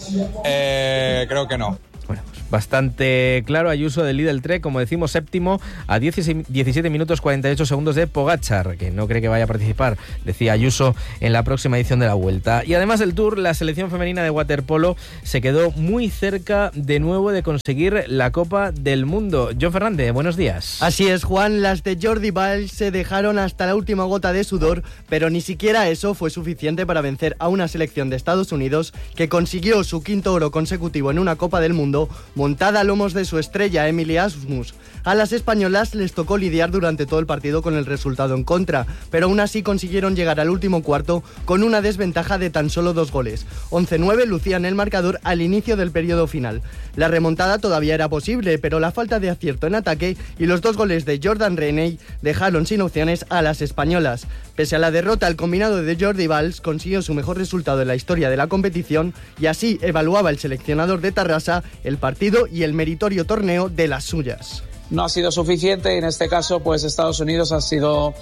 Creo que no.
Bueno, pues bastante claro. Ayuso del Lidl Trek, como decimos, 7º a 17 minutos 48 segundos de Pogačar, que no cree que vaya a participar, decía Ayuso, en la próxima edición de la Vuelta. Y además del Tour, la selección femenina de waterpolo se quedó muy cerca de nuevo de conseguir la Copa del Mundo. John Fernández, buenos días.
Así es, Juan, las de Jordi Valls se dejaron hasta la última gota de sudor, pero ni siquiera eso fue suficiente para vencer a una selección de Estados Unidos que consiguió su 5º oro consecutivo en una Copa del Mundo, montada a lomos de su estrella Emily Asmus. A las españolas les tocó lidiar durante todo el partido con el resultado en contra, pero aún así consiguieron llegar al último cuarto con una desventaja de tan solo 2 goles. 11-9 lucían el marcador al inicio del periodo final. La remontada todavía era posible, pero la falta de acierto en ataque y los 2 goles de Jordan Reney dejaron sin opciones a las españolas. Pese a la derrota, el combinado de Jordi Valls consiguió su mejor resultado en la historia de la competición y así evaluaba el seleccionador de Tarrasa el partido y el meritorio torneo de las suyas.
No ha sido suficiente, en este caso pues Estados Unidos ha sido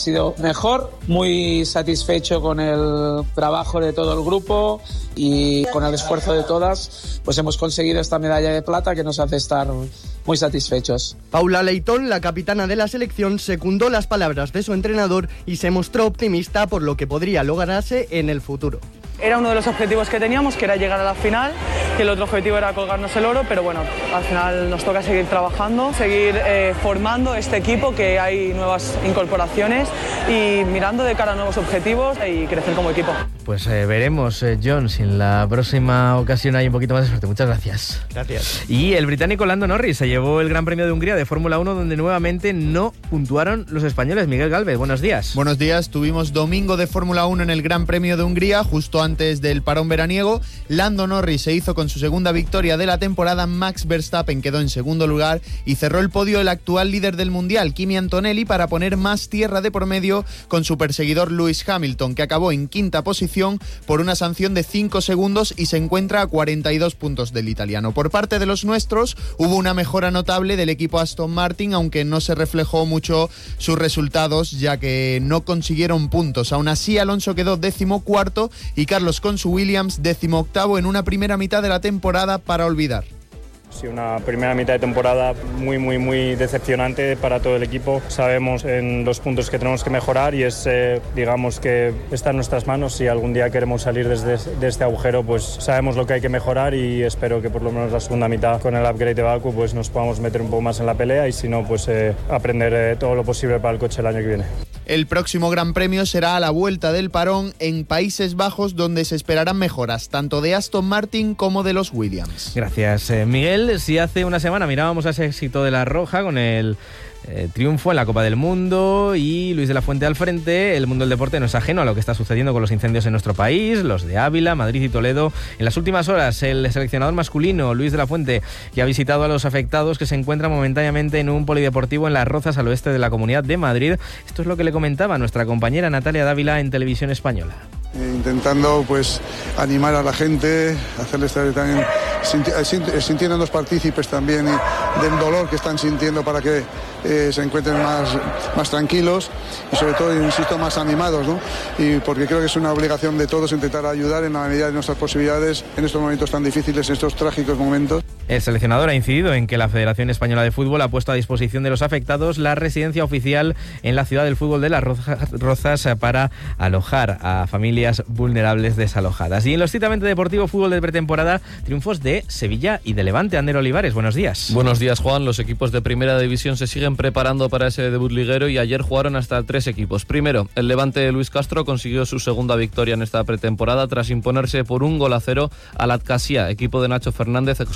mejor, muy satisfecho con el trabajo de todo el grupo y con el esfuerzo de todas, pues hemos conseguido esta medalla de plata que nos hace estar muy satisfechos.
Paula Leitón, la capitana de la selección, secundó las palabras de su entrenador y se mostró optimista por lo que podría lograrse en el futuro.
Era uno de los objetivos que teníamos, que era llegar a la final, que el otro objetivo era colgarnos el oro, pero bueno, al final nos toca seguir trabajando, seguir formando este equipo, que hay nuevas incorporaciones y mirando de cara a nuevos objetivos y crecer como equipo.
Pues veremos, John, si en la próxima ocasión hay un poquito más de suerte. Muchas gracias.
Gracias.
Y el británico Lando Norris se llevó el Gran Premio de Hungría de Fórmula 1, donde nuevamente no puntuaron los españoles. Miguel Gálvez, buenos días.
Buenos días. Tuvimos domingo de Fórmula 1 en el Gran Premio de Hungría, justo antes del parón veraniego. Lando Norris se hizo con su segunda victoria de la temporada. Max Verstappen quedó en segundo lugar y cerró el podio el actual líder del Mundial, Kimi Antonelli, para poner más tierra de por medio con su perseguidor Lewis Hamilton, que acabó en 5ª posición por una sanción de 5 segundos y se encuentra a 42 puntos del italiano. Por parte de los nuestros, hubo una mejora notable del equipo Aston Martin, aunque no se reflejó mucho sus resultados, ya que no consiguieron puntos. Aún así, Alonso quedó 14º y Carlos con su Williams 18º en una primera mitad de la temporada para olvidar.
Sí, una primera mitad de temporada muy decepcionante para todo el equipo. Sabemos en los puntos que tenemos que mejorar y es, digamos que está en nuestras manos. Si algún día queremos salir de este agujero, pues sabemos lo que hay que mejorar y espero que por lo menos la segunda mitad con el upgrade de Baku pues nos podamos meter un poco más en la pelea y si no, pues aprender todo lo posible para el coche el año que viene.
El próximo Gran Premio será a la vuelta del parón en Países Bajos, donde se esperarán mejoras tanto de Aston Martin como de los Williams.
Gracias, Miguel. Si hace una semana mirábamos a ese éxito de la Roja con el triunfo en la Copa del Mundo y Luis de la Fuente al frente, el mundo del deporte no es ajeno a lo que está sucediendo con los incendios en nuestro país, los de Ávila, Madrid y Toledo. En las últimas horas, el seleccionador masculino, Luis de la Fuente, que ha visitado a los afectados que se encuentran momentáneamente en un polideportivo en Las Rozas, al oeste de la Comunidad de Madrid. Esto es lo que le comentaba nuestra compañera Natalia Dávila en Televisión Española.
Intentando pues animar a la gente, hacerles también sintiéndonos partícipes también del dolor que están sintiendo para que se encuentren más tranquilos y sobre todo, insisto, más animados, ¿no? Y porque creo que es una obligación de todos intentar ayudar en la medida de nuestras posibilidades en estos momentos tan difíciles, en estos trágicos momentos.
El seleccionador ha incidido en que la Federación Española de Fútbol ha puesto a disposición de los afectados la residencia oficial en la ciudad del fútbol de Las Rozas para alojar a familias vulnerables desalojadas. Y en lo estrictamente deportivo, fútbol de pretemporada, triunfos de Sevilla y de Levante. Ander Olivares, buenos días.
Buenos días, Juan. Los equipos de primera división se siguen preparando para ese debut liguero y ayer jugaron hasta 3 equipos. Primero, el Levante de Luis Castro consiguió su segunda victoria en esta pretemporada tras imponerse por 1-0 al Atcasia, equipo de Nacho Fernández, exjugador del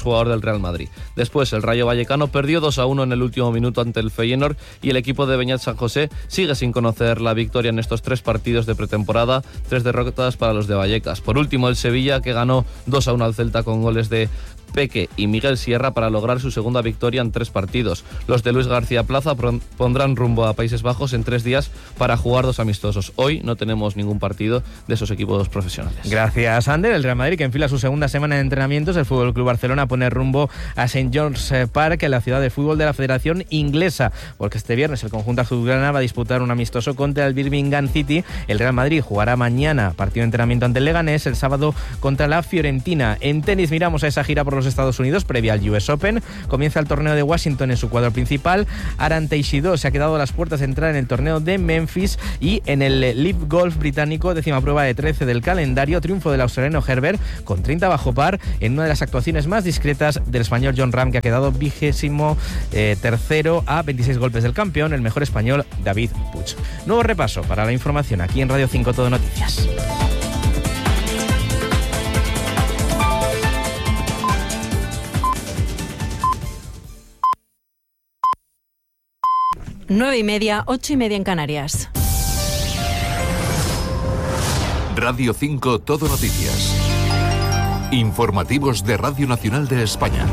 el Real Madrid. Después, el Rayo Vallecano perdió 2-1 en el último minuto ante el Feyenoord y el equipo de Beñat San José sigue sin conocer la victoria en estos 3 partidos de pretemporada, 3 derrotas para los de Vallecas. Por último, el Sevilla, que ganó 2-1 al Celta con goles de Peque y Miguel Sierra para lograr su segunda victoria en 3 partidos. Los de Luis García Plaza pondrán rumbo a Países Bajos en 3 días para jugar 2 amistosos. Hoy no tenemos ningún partido de esos equipos profesionales.
Gracias, Ander. El Real Madrid, que enfila su segunda semana de entrenamientos, el FC Barcelona pone rumbo a St. George's Park, en la ciudad de fútbol de la Federación Inglesa, porque este viernes el conjunto azulgrana va a disputar un amistoso contra el Birmingham City. El Real Madrid jugará mañana partido de entrenamiento ante el Leganés, el sábado contra la Fiorentina. En tenis miramos a esa gira por los Estados Unidos previa al US Open. Comienza el torneo de Washington en su cuadro principal. Aran Teixeira se ha quedado a las puertas de entrar en el torneo de Memphis, y en el Live Golf británico, 10ª prueba de 13 del calendario, triunfo del australiano Herbert con 30 bajo par en una de las actuaciones más discretas del español Jon Rahm, que ha quedado 23º a 26 golpes del campeón, el mejor español David Puig. Nuevo repaso para la información aquí en Radio 5 Todo Noticias.
Nueve y media, 8:30 en Canarias.
Radio 5 Todo Noticias. Informativos de Radio Nacional de España.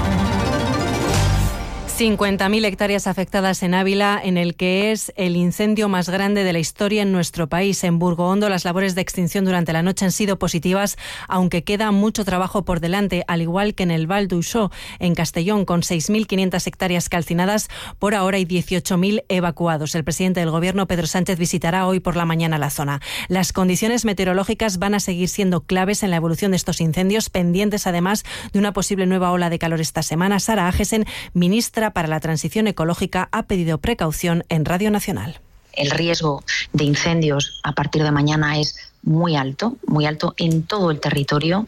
50.000 hectáreas afectadas en Ávila, en el que es el incendio más grande de la historia en nuestro país. En Burgoondo, las labores de extinción durante la noche han sido positivas, aunque queda mucho trabajo por delante, al igual que en el Val d'Uixó, en Castellón, con 6.500 hectáreas calcinadas. Por ahora hay 18.000 evacuados. El presidente del Gobierno, Pedro Sánchez, visitará hoy por la mañana la zona. Las condiciones meteorológicas van a seguir siendo claves en la evolución de estos incendios, pendientes además de una posible nueva ola de calor esta semana. Sara Agesen, ministra para la Transición Ecológica, ha pedido precaución en Radio Nacional.
El riesgo de incendios a partir de mañana es muy alto en todo el territorio.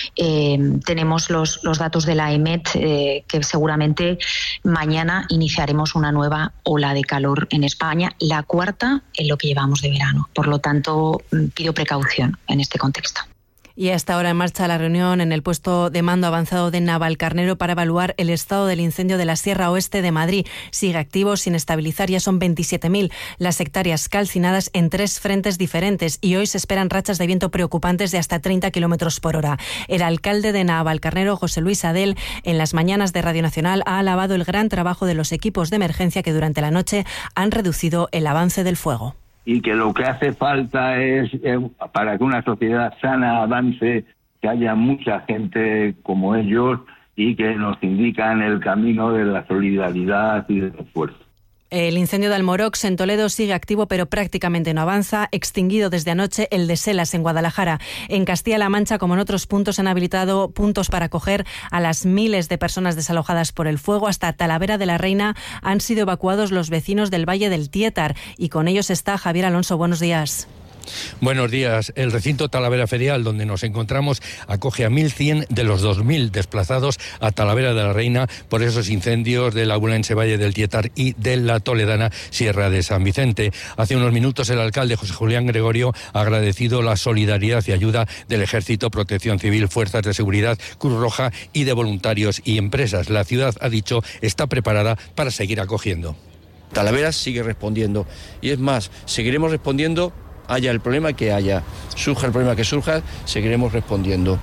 Tenemos los datos de la EMET, que seguramente mañana iniciaremos una nueva ola de calor en España, la 4ª en lo que llevamos de verano. Por lo tanto, pido precaución en este contexto.
Y a esta hora en marcha la reunión en el puesto de mando avanzado de Navalcarnero para evaluar el estado del incendio de la Sierra Oeste de Madrid. Sigue activo sin estabilizar, ya son 27.000 las hectáreas calcinadas en 3 frentes diferentes, y hoy se esperan rachas de viento preocupantes de hasta 30 kilómetros por hora. El alcalde de Navalcarnero, José Luis Adel, en las mañanas de Radio Nacional ha alabado el gran trabajo de los equipos de emergencia que durante la noche han reducido el avance del fuego.
Y que lo que hace falta es, para que una sociedad sana avance, que haya mucha gente como ellos y que nos indican el camino de la solidaridad y del esfuerzo.
El incendio de Almorox en Toledo sigue activo, pero prácticamente no avanza. Extinguido desde anoche el de Selas en Guadalajara. En Castilla-La Mancha, como en otros puntos, han habilitado puntos para acoger a las miles de personas desalojadas por el fuego. Hasta Talavera de la Reina han sido evacuados los vecinos del Valle del Tietar, y con ellos está Javier Alonso. Buenos días.
Buenos días. El recinto Talavera Ferial, donde nos encontramos, acoge a 1.100 de los 2.000 desplazados a Talavera de la Reina por esos incendios del abulense Valle del Tietar y de la toledana Sierra de San Vicente. Hace unos minutos el alcalde José Julián Gregorio ha agradecido la solidaridad y ayuda del Ejército, Protección Civil, Fuerzas de Seguridad, Cruz Roja y de voluntarios y empresas. La ciudad, ha dicho, está preparada para seguir acogiendo.
Talavera sigue respondiendo, y es más, seguiremos respondiendo. Haya el problema que haya, surja el problema que surja, seguiremos respondiendo.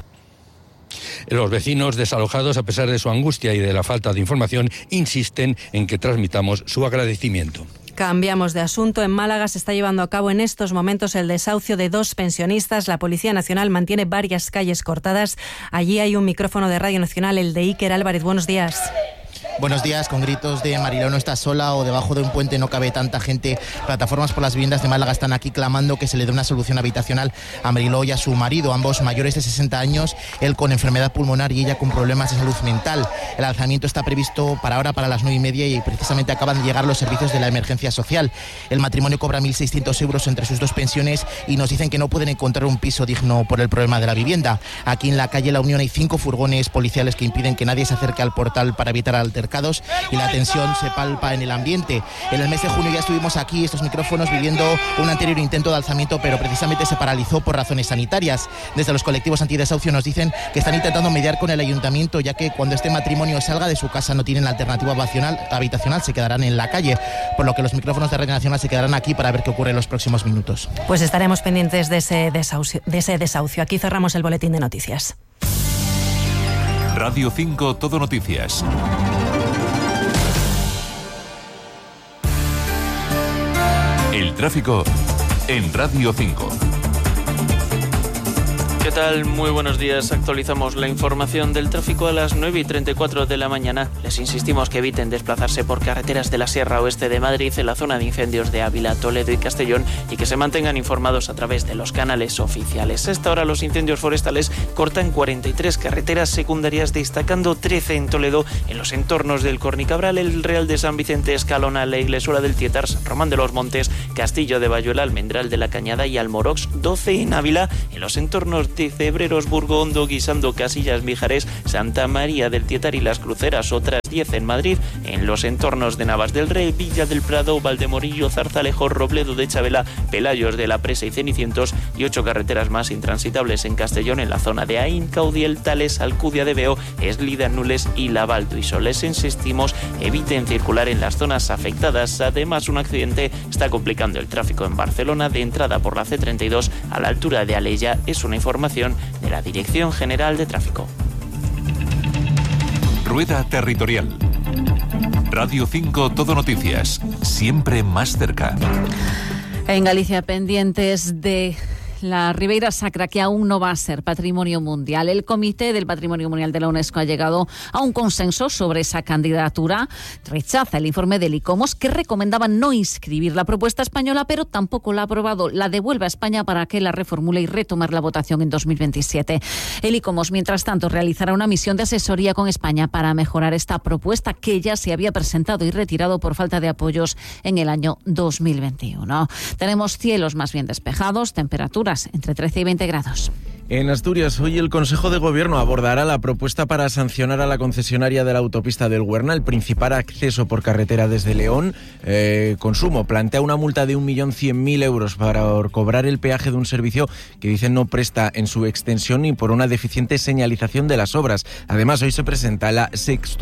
Los vecinos desalojados, a pesar de su angustia y de la falta de información, insisten en que transmitamos su agradecimiento.
Cambiamos de asunto. En Málaga se está llevando a cabo en estos momentos el desahucio de 2 pensionistas. La Policía Nacional mantiene varias calles cortadas. Allí hay un micrófono de Radio Nacional, el de Iker Álvarez. Buenos días.
Buenos días. Con gritos de Mariló no está sola o debajo de un puente no cabe tanta gente, Plataformas por las Viviendas de Málaga están aquí clamando que se le dé una solución habitacional a Mariló y a su marido, ambos mayores de 60 años, él con enfermedad pulmonar y ella con problemas de salud mental. El alzamiento está previsto para ahora, para las 9:30, y precisamente acaban de llegar los servicios de la emergencia social. El matrimonio cobra 1.600 euros entre sus 2 pensiones y nos dicen que no pueden encontrar un piso digno por el problema de la vivienda. Aquí en la calle La Unión hay 5 furgones policiales que impiden que nadie se acerque al portal para evitar altercados. altercados y la tensión se palpa en el ambiente. En el mes de junio ya estuvimos aquí, estos micrófonos, viviendo un anterior intento de alzamiento, pero precisamente se paralizó por razones sanitarias. Desde los colectivos antidesahucio nos dicen que están intentando mediar con el ayuntamiento, ya que cuando este matrimonio salga de su casa no tienen alternativa habitacional, se quedarán en la calle, por lo que los micrófonos de Radio Nacional se quedarán aquí para ver qué ocurre en los próximos minutos.
Pues estaremos pendientes de ese desahucio. Aquí cerramos el boletín de noticias.
Radio 5 Todo Noticias. El tráfico en Radio 5.
¿Qué tal? Muy buenos días. Actualizamos la información del tráfico a las 9:34 de la mañana. Les insistimos que eviten desplazarse por carreteras de la Sierra Oeste de Madrid, en la zona de incendios de Ávila, Toledo y Castellón, y que se mantengan informados a través de los canales oficiales. A esta hora los incendios forestales cortan 43 carreteras secundarias, destacando 13 en Toledo, en los entornos del Cornicabral, el Real de San Vicente, Escalona, la Iglesuela del Tietar, San Román de los Montes, Castillo de Bayuela, Almendral de la Cañada y Almorox. 12 en Ávila, en los entornos de Cebreros, Burgo Hondo, Guisando, Casillas, Mijares, Santa María del Tietar y Las Cruceras. Otras 10 en Madrid, en los entornos de Navas del Rey, Villa del Prado, Valdemorillo, Zarzalejo, Robledo de Chabela, Pelayos de la Presa y Cenicientos, y 8 carreteras más intransitables en Castellón, en la zona de Aín, Caudiel, Tales, Alcudia de Veo, Eslida, Nules y Lavalduiso. Les insistimos, eviten circular en las zonas afectadas. Además, un accidente está complicando el tráfico en Barcelona, de entrada por la C32 a la altura de Alella. Es una información de la Dirección General de Tráfico.
Rueda territorial. Radio 5 Todo Noticias, siempre más cerca.
En Galicia, pendientes de la Ribeira Sacra, que aún no va a ser Patrimonio Mundial. El Comité del Patrimonio Mundial de la UNESCO ha llegado a un consenso sobre esa candidatura. Rechaza el informe del ICOMOS, que recomendaba no inscribir la propuesta española, pero tampoco la ha aprobado. La devuelve a España para que la reformule y retomar la votación en 2027. El ICOMOS, mientras tanto, realizará una misión de asesoría con España para mejorar esta propuesta, que ya se había presentado y retirado por falta de apoyos en el año 2021. Tenemos cielos más bien despejados, temperaturas entre 13 y 20 grados.
En Asturias, hoy el Consejo de Gobierno abordará la propuesta para sancionar a la concesionaria de la autopista del Huerna, el principal acceso por carretera desde León. Consumo plantea una multa de 1.100.000 euros para cobrar el peaje de un servicio que dicen no presta en su extensión y por una deficiente señalización de las obras. Además, hoy se presenta la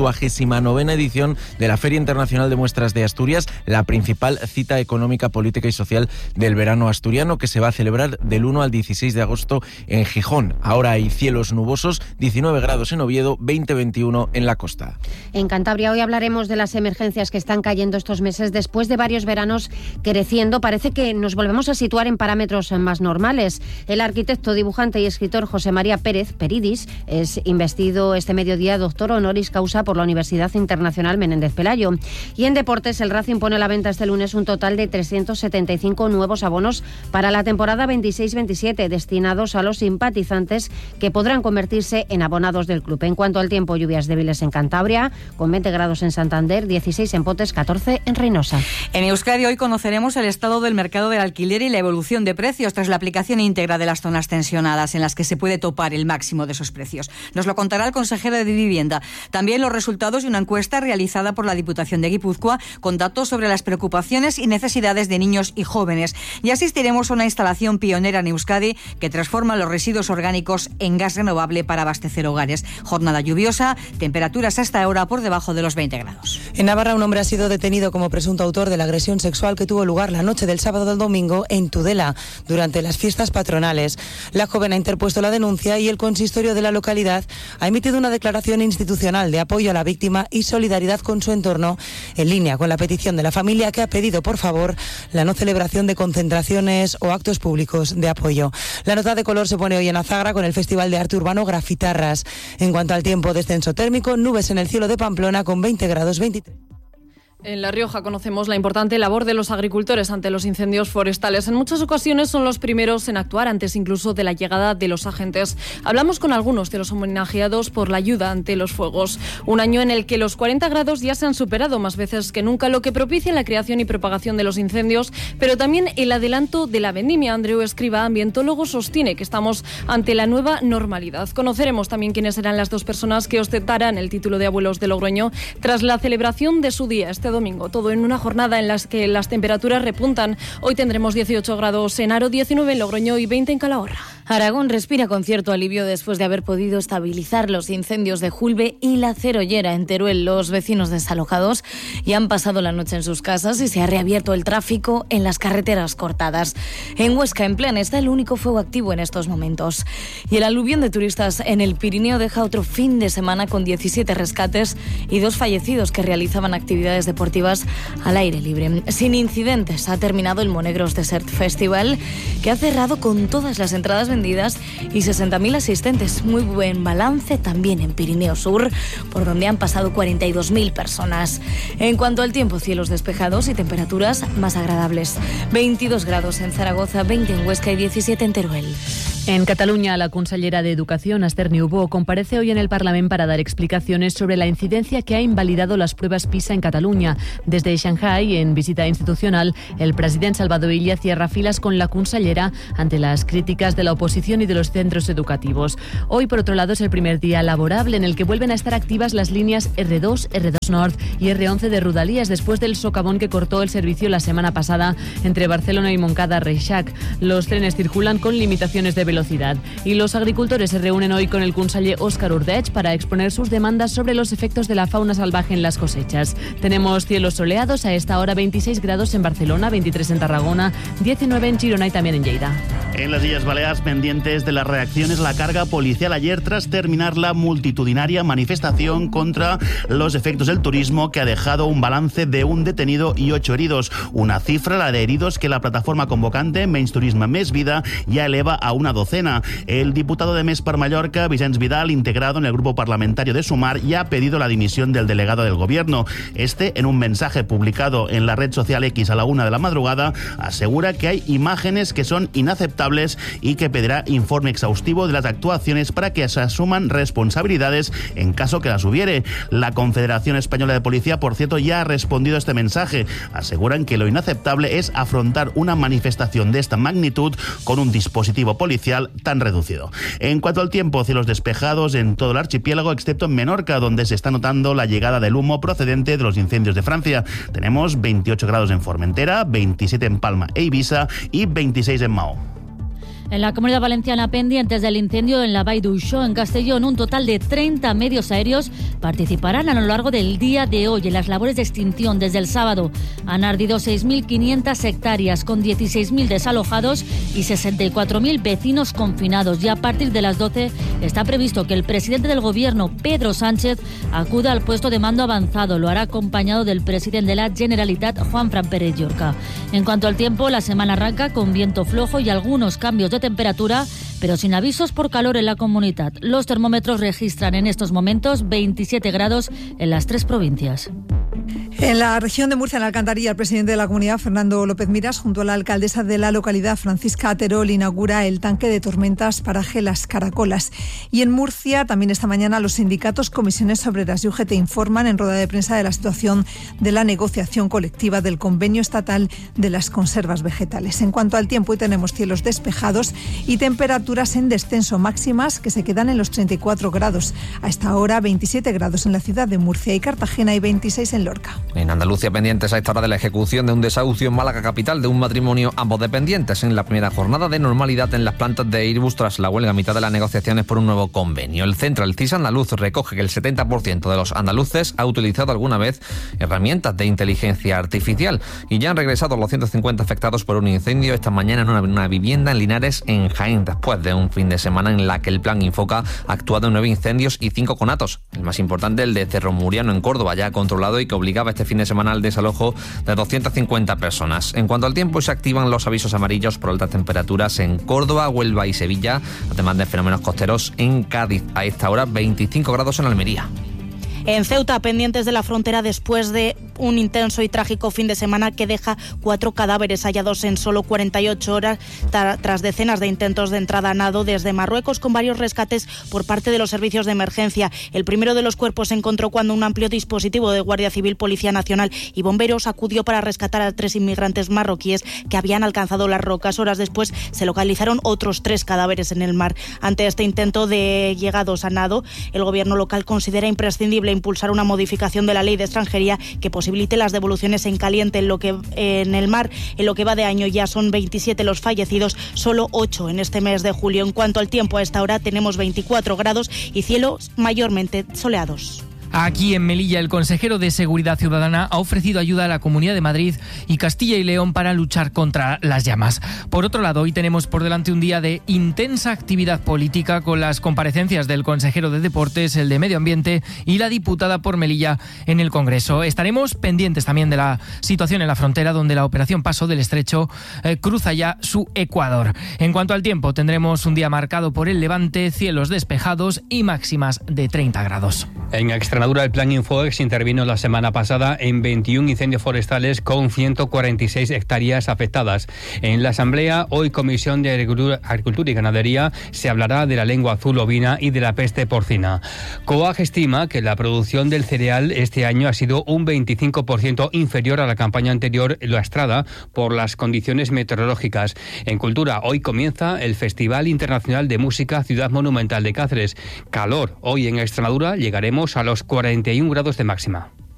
69ª edición de la Feria Internacional de Muestras de Asturias, la principal cita económica, política y social del verano asturiano, que se va a celebrar del 1 al 16 de agosto en Gijón. Ahora hay cielos nubosos, 19 grados en Oviedo, 20-21 en la costa.
En Cantabria hoy hablaremos de las emergencias que están cayendo estos meses después de varios veranos creciendo. Parece que nos volvemos a situar en parámetros más normales. El arquitecto, dibujante y escritor José María Pérez Peridis es investido este mediodía doctor honoris causa por la Universidad Internacional Menéndez Pelayo. Y en deportes, el Racing pone a la venta este lunes un total de 375 nuevos abonos para la temporada 26-27, destinados a los simpatizantes, que podrán convertirse en abonados del club. En cuanto al tiempo, lluvias débiles en Cantabria, con 20 grados en Santander, 16 en Potes, 14 en Reynosa.
En Euskadi hoy conoceremos el estado del mercado del alquiler y la evolución de precios tras la aplicación íntegra de las zonas tensionadas, en las que se puede topar el máximo de esos precios. Nos lo contará el consejero de Vivienda. También los resultados de una encuesta realizada por la Diputación de Guipúzcoa, con datos sobre las preocupaciones y necesidades de niños y jóvenes. Y asistiremos a una instalación pionera en Euskadi que transforma los residuos orgánicos en gas renovable para abastecer hogares. Jornada lluviosa, temperaturas hasta ahora por debajo de los 20 grados.
En Navarra, un hombre ha sido detenido como presunto autor de la agresión sexual que tuvo lugar la noche del sábado al domingo en Tudela, durante las fiestas patronales. La joven ha interpuesto la denuncia y el consistorio de la localidad ha emitido una declaración institucional de apoyo a la víctima y solidaridad con su entorno, en línea con la petición de la familia, que ha pedido, por favor, la no celebración de concentraciones o actos públicos de apoyo. La nota de color se pone hoy en Azagra con el Festival de Arte Urbano Grafitarras. En cuanto al tiempo, descenso térmico, nubes en el cielo de Pamplona con 20 grados 23.
En La Rioja conocemos la importante labor de los agricultores ante los incendios forestales. En muchas ocasiones son los primeros en actuar antes incluso de la llegada de los agentes. Hablamos con algunos de los homenajeados por la ayuda ante los fuegos. Un año en el que los 40 grados ya se han superado más veces que nunca, lo que propicia la creación y propagación de los incendios, pero también el adelanto de la vendimia. Andreu Escriba, ambientólogo, sostiene que estamos ante la nueva normalidad. Conoceremos también quiénes serán las dos personas que ostentarán el título de abuelos de Logroño tras la celebración de su día este domingo. Todo en una jornada en la que las temperaturas repuntan. Hoy tendremos 18 grados en Haro, 19 en Logroño y 20 en Calahorra.
Aragón respira con cierto alivio después de haber podido estabilizar los incendios de Julbe y La Cerollera en Teruel. Los vecinos desalojados ya han pasado la noche en sus casas y se ha reabierto el tráfico en las carreteras cortadas. En Huesca, en Plan, está el único fuego activo en estos momentos. Y el aluvión de turistas en el Pirineo deja otro fin de semana con 17 rescates y 2 fallecidos que realizaban actividades deportivas al aire libre. Sin incidentes ha terminado el Monegros Desert Festival, que ha cerrado con todas las entradas vendidas y 60.000 asistentes. Muy buen balance también en Pirineo Sur, por donde han pasado 42.000 personas. En cuanto al tiempo, cielos despejados y temperaturas más agradables. 22 grados en Zaragoza, 20 en Huesca y 17 en Teruel.
En Cataluña, la consellera de Educación, Esther Niubó, comparece hoy en el Parlamento para dar explicaciones sobre la incidencia que ha invalidado las pruebas PISA en Cataluña. Desde Shanghái, en visita institucional, el presidente Salvador Illa cierra filas con la consellera ante las críticas de la oposición y de los centros educativos. Hoy, por otro lado, es el primer día laborable en el que vuelven a estar activas las líneas R2, R2 North y R11 de Rodalías después del socavón que cortó el servicio la semana pasada entre Barcelona y Montcada-Reixac. Los trenes circulan con limitaciones de velocidad y los agricultores se reúnen hoy con el conseller Òscar Ordeig para exponer sus demandas sobre los efectos de la fauna salvaje en las cosechas. Tenemos cielos soleados, a esta hora 26 grados en Barcelona, 23 en Tarragona, 19 en Girona y también en Lleida.
En las Illes Balears, pendientes de las reacciones a la carga policial ayer tras terminar la multitudinaria manifestación contra los efectos del turismo, que ha dejado un balance de un detenido y 8 heridos. Una cifra, la de heridos, que la plataforma convocante Menys Turisme Més Vida ya eleva a una docena. El diputado de Més per Mallorca, Vicenç Vidal, integrado en el grupo parlamentario de Sumar, ya ha pedido la dimisión del delegado del gobierno. Este, en un mensaje publicado en la red social X a la 1 de la madrugada, asegura que hay imágenes que son inaceptables y que pedirá informe exhaustivo de las actuaciones para que se asuman responsabilidades en caso que las hubiere. La Confederación Española de Policía, por cierto, ya ha respondido a este mensaje. Aseguran que lo inaceptable es afrontar una manifestación de esta magnitud con un dispositivo policial tan reducido. En cuanto al tiempo, cielos despejados en todo el archipiélago, excepto en Menorca, donde se está notando la llegada del humo procedente de los incendios de Francia. Tenemos 28 grados en Formentera, 27 en Palma e Ibiza y 26 en Mao.
En la Comunidad Valenciana, pendientes del incendio en la Vall d'Uixó, en Castellón, un total de 30 medios aéreos participarán a lo largo del día de hoy en las labores de extinción. Desde el sábado han ardido 6.500 hectáreas con 16.000 desalojados y 64.000 vecinos confinados. Y a partir de las 12 está previsto que el presidente del Gobierno, Pedro Sánchez, acuda al puesto de mando avanzado. Lo hará acompañado del presidente de la Generalitat, Juanfran Pérez Llorca. En cuanto al tiempo, la semana arranca con viento flojo y algunos cambios de temperatura, pero sin avisos por calor en la comunidad. Los termómetros registran en estos momentos 27 grados en las 3 provincias.
En la región de Murcia, en Alcantarilla, el presidente de la comunidad, Fernando López Miras, junto a la alcaldesa de la localidad, Francisca Terol, inaugura el tanque de tormentas paraje Las Caracolas. Y en Murcia, también esta mañana, los sindicatos, comisiones obreras y UGT informan en rueda de prensa de la situación de la negociación colectiva del convenio estatal de las conservas vegetales. En cuanto al tiempo, hoy tenemos cielos despejados y temperaturas en descenso, máximas que se quedan en los 34 grados. A esta hora, 27 grados en la ciudad de Murcia y Cartagena y 26 en Lorca.
En Andalucía, pendientes a esta hora de la ejecución de un desahucio en Málaga capital de un matrimonio, ambos dependientes en la primera jornada de normalidad en las plantas de Airbus tras la huelga a mitad de las negociaciones por un nuevo convenio. El centro, el CIS andaluz, recoge que el 70% de los andaluces ha utilizado alguna vez herramientas de inteligencia artificial y ya han regresado los 150 afectados por un incendio esta mañana en una vivienda en Linares, en Jaén, después de un fin de semana en la que el Plan Infoca ha actuado en 9 incendios y 5 conatos. El más importante, el de Cerro Muriano en Córdoba, ya controlado y que obligaba este fin de semana al desalojo de 250 personas. En cuanto al tiempo, se activan los avisos amarillos por altas temperaturas en Córdoba, Huelva y Sevilla, además de fenómenos costeros en Cádiz. A esta hora, 25 grados en Almería.
En Ceuta, pendientes de la frontera después de un intenso y trágico fin de semana que deja 4 cadáveres hallados en solo 48 horas tras decenas de intentos de entrada a nado desde Marruecos, con varios rescates por parte de los servicios de emergencia. El primero de los cuerpos se encontró cuando un amplio dispositivo de Guardia Civil, Policía Nacional y bomberos acudió para rescatar a 3 inmigrantes marroquíes que habían alcanzado las rocas. Horas después se localizaron otros 3 cadáveres en el mar. Ante este intento de llegados a nado, el gobierno local considera imprescindible impulsar una modificación de la ley de extranjería que posibilite las devoluciones en caliente en el mar. En lo que va de año ya son 27 los fallecidos, solo 8 en este mes de julio. En cuanto al tiempo, a esta hora tenemos 24 grados y cielos mayormente soleados.
Aquí en Melilla, el consejero de Seguridad Ciudadana ha ofrecido ayuda a la Comunidad de Madrid y Castilla y León para luchar contra las llamas. Por otro lado, hoy tenemos por delante un día de intensa actividad política con las comparecencias del consejero de Deportes, el de Medio Ambiente y la diputada por Melilla en el Congreso. Estaremos pendientes también de la situación en la frontera, donde la operación Paso del Estrecho cruza ya su Ecuador. En cuanto al tiempo, tendremos un día marcado por el levante, cielos despejados y máximas de 30 grados.
En Extremadura, el Plan Infoex intervino la semana pasada en 21 incendios forestales con 146 hectáreas afectadas. En la Asamblea, hoy Comisión de Agricultura y Ganadería, se hablará de la lengua azul ovina y de la peste porcina. COAG estima que la producción del cereal este año ha sido un 25% inferior a la campaña anterior lastrada por las condiciones meteorológicas. En Cultura, hoy comienza el Festival Internacional de Música Ciudad Monumental de Cáceres. Calor. Hoy en Extremadura llegaremos a los 41 grados de máxima.